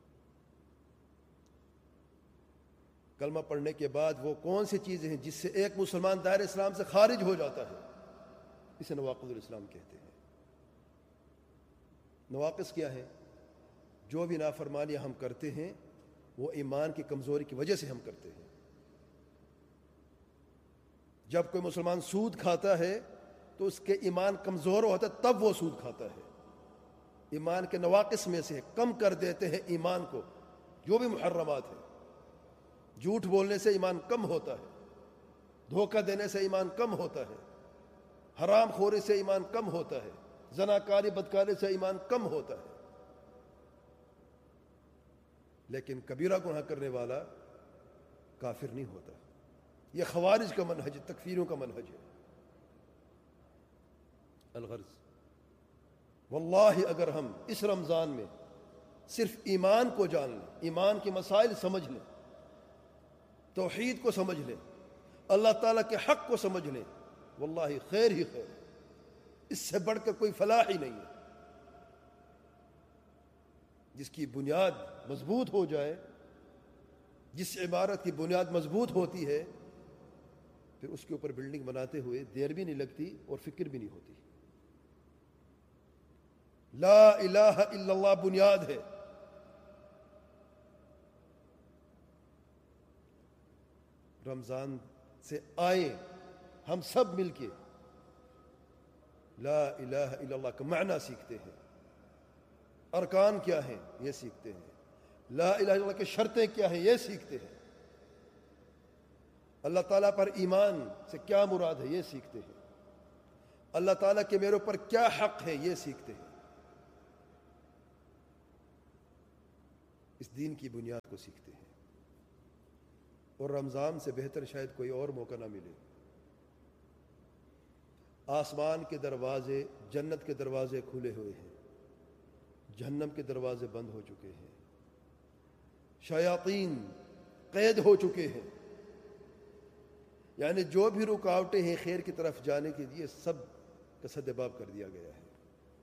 کلمہ پڑھنے کے بعد وہ کون سی چیزیں ہیں جس سے ایک مسلمان دائرہ اسلام سے خارج ہو جاتا ہے؟ اسے نواقض الاسلام کہتے ہیں۔ نواقض کیا ہے؟ جو بھی نافرمانیاں ہم کرتے ہیں وہ ایمان کی کمزوری کی وجہ سے ہم کرتے ہیں۔ جب کوئی مسلمان سود کھاتا ہے تو اس کے ایمان کمزور ہوتا ہے، تب وہ سود کھاتا ہے۔ ایمان کے نواقص میں سے کم کر دیتے ہیں ایمان کو، جو بھی محرمات ہیں۔ جھوٹ بولنے سے ایمان کم ہوتا ہے، دھوکہ دینے سے ایمان کم ہوتا ہے، حرام خوری سے ایمان کم ہوتا ہے، زناکاری بدکاری سے ایمان کم ہوتا ہے۔ لیکن کبیرہ گناہ کرنے والا کافر نہیں ہوتا۔ یہ خوارج کا منہج، تکفیروں کا منہج ہے۔ الغرض واللہ اگر ہم اس رمضان میں صرف ایمان کو جان لیں، ایمان کے مسائل سمجھ لیں، توحید کو سمجھ لیں، اللہ تعالیٰ کے حق کو سمجھ لیں، واللہ خیر ہی خیر، اس سے بڑھ کر کوئی فلاح ہی نہیں ہے۔ جس کی بنیاد مضبوط ہو جائے، جس عبارت کی بنیاد مضبوط ہوتی ہے، پھر اس کے اوپر بلڈنگ بناتے ہوئے دیر بھی نہیں لگتی اور فکر بھی نہیں ہوتی۔ لا الہ الا اللہ بنیاد ہے۔ رمضان سے آئیں ہم سب مل کے لا الہ الا اللہ کا معنی سیکھتے ہیں، ارکان کیا ہیں یہ سیکھتے ہیں، لا الہ الا اللہ کی شرطیں کیا ہیں یہ سیکھتے ہیں، اللہ تعالیٰ پر ایمان سے کیا مراد ہے یہ سیکھتے ہیں، اللہ تعالیٰ کے میرے اوپر کیا حق ہے یہ سیکھتے ہیں، اس دین کی بنیاد کو سیکھتے ہیں۔ اور رمضان سے بہتر شاید کوئی اور موقع نہ ملے۔ آسمان کے دروازے، جنت کے دروازے کھلے ہوئے ہیں، جہنم کے دروازے بند ہو چکے ہیں، شیاطین قید ہو چکے ہیں، یعنی جو بھی رکاوٹیں ہیں خیر کی طرف جانے کے لیے سب کا سدباب کر دیا گیا ہے۔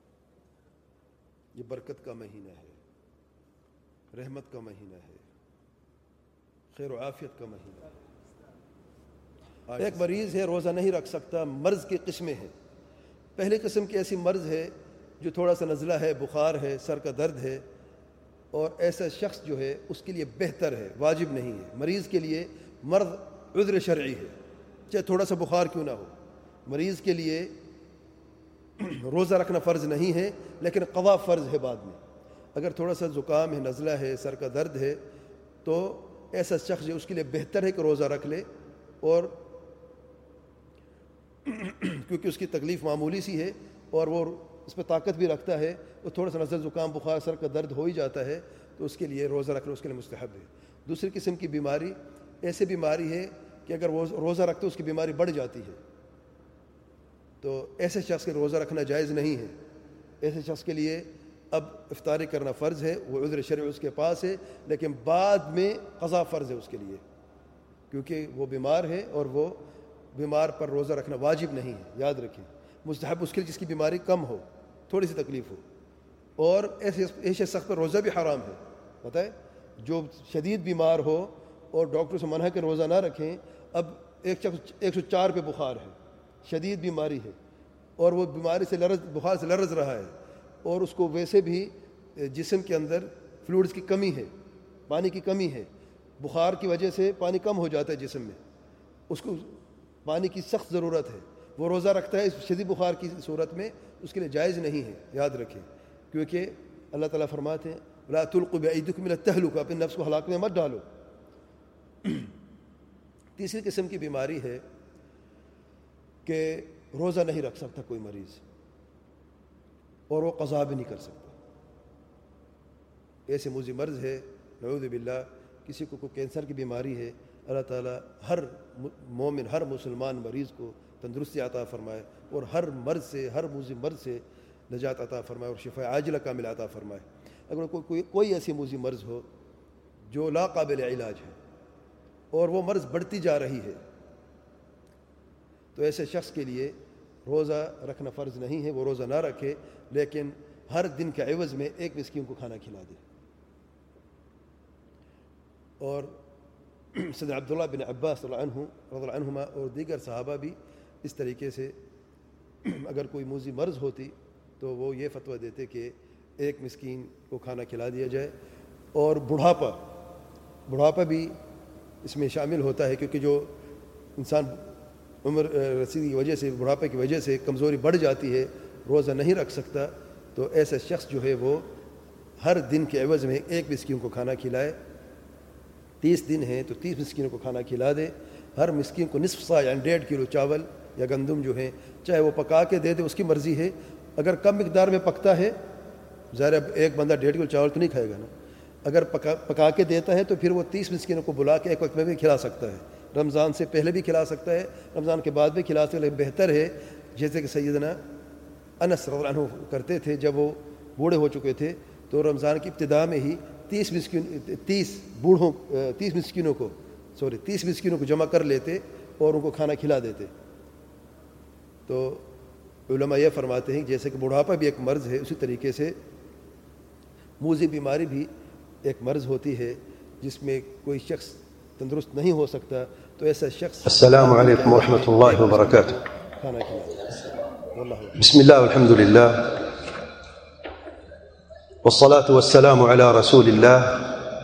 یہ برکت کا مہینہ ہے، رحمت کا مہینہ ہے، خیر و عافیت کا مہینہ ہے۔ ایک مریض ہے روزہ نہیں رکھ سکتا، مرض کی قسمیں ہیں۔ پہلی قسم کی ایسی مرض ہے جو تھوڑا سا نزلہ ہے، بخار ہے، سر کا درد ہے، اور ایسا شخص جو ہے اس کے لیے بہتر ہے، واجب نہیں ہے۔ مریض کے لیے مرض عذر شرعی ہے، چاہے تھوڑا سا بخار کیوں نہ ہو، مریض کے لیے روزہ رکھنا فرض نہیں ہے، لیکن قضا فرض ہے بعد میں۔ اگر تھوڑا سا زکام ہے، نزلہ ہے، سر کا درد ہے، تو ایسا شخص جو اس کے لیے بہتر ہے کہ روزہ رکھ لے، اور کیونکہ اس کی تکلیف معمولی سی ہے اور وہ اس پہ طاقت بھی رکھتا ہے، اور تھوڑا سا نزلہ زکام بخار سر کا درد ہو ہی جاتا ہے، تو اس کے لیے روزہ رکھنا اس کے لیے مستحب ہے۔ دوسری قسم کی بیماری ایسی بیماری ہے کہ اگر وہ روزہ رکھتے اس کی بیماری بڑھ جاتی ہے، تو ایسے شخص کے روزہ رکھنا جائز نہیں ہے۔ ایسے شخص کے لیے اب افطاری کرنا فرض ہے، وہ عذر شرعی اس کے پاس ہے، لیکن بعد میں قضا فرض ہے اس کے لیے، کیونکہ وہ بیمار ہے اور وہ بیمار پر روزہ رکھنا واجب نہیں ہے، یاد رکھیں۔ مستحب اس کے لیے جس کی بیماری کم ہو، تھوڑی سی تکلیف ہو، اور ایسے ایسے شخص پر روزہ بھی حرام ہے۔ پتہ ہے جو شدید بیمار ہو اور ڈاکٹر سے منع کہ روزہ نہ رکھیں، اب ایک شخص ایک سو چار پہ بخار ہے، شدید بیماری ہے، اور وہ بیماری سے لرز بخار سے لرز رہا ہے، اور اس کو ویسے بھی جسم کے اندر فلوئڈز کی کمی ہے، پانی کی کمی ہے، بخار کی وجہ سے پانی کم ہو جاتا ہے جسم میں، اس کو پانی کی سخت ضرورت ہے، وہ روزہ رکھتا ہے اس شدید بخار کی صورت میں، اس کے لیے جائز نہیں ہے، یاد رکھیں، کیونکہ اللہ تعالیٰ فرماتے ہیں لا تلقوا بأيديكم إلى التهلكة، اپنے نفس کو ہلاک میں مت ڈالو۔ تیسری قسم کی بیماری ہے کہ روزہ نہیں رکھ سکتا کوئی مریض، اور وہ قضا بھی نہیں کر سکتا۔ ایسے موذی مرض ہے، نعوذ باللہ، کسی کو کوئی کینسر کی بیماری ہے، اللہ تعالیٰ ہر مومن، ہر مسلمان مریض کو تندرستی عطا فرمائے، اور ہر مرض سے، ہر موذی مرض سے نجات عطا فرمائے، اور شفاء عاجلہ کامل عطا فرمائے۔ اگر کوئی کوئی, کوئی ایسی موذی مرض ہو جو لا قابل علاج ہے اور وہ مرض بڑھتی جا رہی ہے، تو ایسے شخص کے لیے روزہ رکھنا فرض نہیں ہے، وہ روزہ نہ رکھے، لیکن ہر دن کے عوض میں ایک مسکین کو کھانا کھلا دے۔ اور سیدنا عبداللہ بن عباس رضی اللہ عنہ رضی اللہ عنہما اور دیگر صحابہ بھی اس طریقے سے اگر کوئی موذی مرض ہوتی تو وہ یہ فتویٰ دیتے کہ ایک مسکین کو کھانا کھلا دیا جائے۔ اور بڑھاپا بڑھاپا بھی اس میں شامل ہوتا ہے، کیونکہ جو انسان عمر رسیدگی کی وجہ سے، بڑھاپے کی وجہ سے کمزوری بڑھ جاتی ہے، روزہ نہیں رکھ سکتا، تو ایسا شخص جو ہے وہ ہر دن کے عوض میں ایک مسکین کو کھانا کھلائے۔ تیس دن ہیں تو تیس مسکینوں کو کھانا کھلا دے، ہر مسکین کو نصف سا یعنی ڈیڑھ کلو چاول یا گندم جو ہیں چاہے وہ پکا کے دے دے، اس کی مرضی ہے۔ اگر کم مقدار میں پکتا ہے، ظاہر اب ایک بندہ ڈیڑھ کلو چاول تو نہیں کھائے گا نا، اگر پکا پکا کے دیتا ہے تو پھر وہ تیس مسکینوں کو بلا کے ایک وقت میں بھی کھلا سکتا ہے، رمضان سے پہلے بھی کھلا سکتا ہے، رمضان کے بعد بھی کھلا سکتا ہے، لیکن بہتر ہے جیسے کہ سیدنا انس رضی اللہ عنہ کرتے تھے، جب وہ بوڑھے ہو چکے تھے تو رمضان کی ابتدا میں ہی تیس مسکین تیس بوڑھوں تیس مسکینوں کو سوری تیس مسکینوں کو جمع کر لیتے اور ان کو کھانا کھلا دیتے۔ تو علماء یہ فرماتے ہیں کہ جیسے کہ بڑھاپا بھی ایک مرض ہے، اسی طریقے سے موذی بیماری بھی ایک مرض ہوتی ہے جس میں کوئی شخص تندرست نہیں ہو سکتا، تو ایسا شخص
السلام علیکم ورحمۃ اللہ وبرکاتہ۔
کھانا کھلا
بسم اللہ والحمد للہ والصلاة والسلام على رسول الله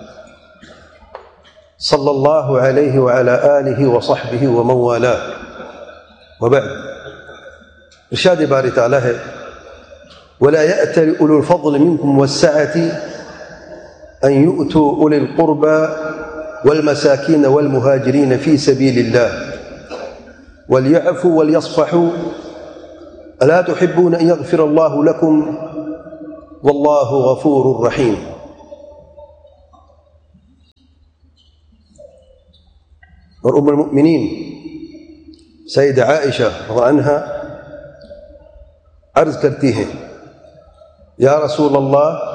صلى الله عليه وعلى آله وصحبه ومن والاه، وبعد، ارشاد باری تعالی ہے ولا يأتل أولو الفضل منكم والسعة أن يؤتوا أولي القربى والمساكين والمهاجرين في سبيل الله وليعفوا وليصفحوا ألا تحبون أن يغفر الله لكم والله غفور رحيم. اور ام المؤمنین سیدہ عائشہ رضی اللہ عنہا عرض کرتی ہیں یا رسول اللہ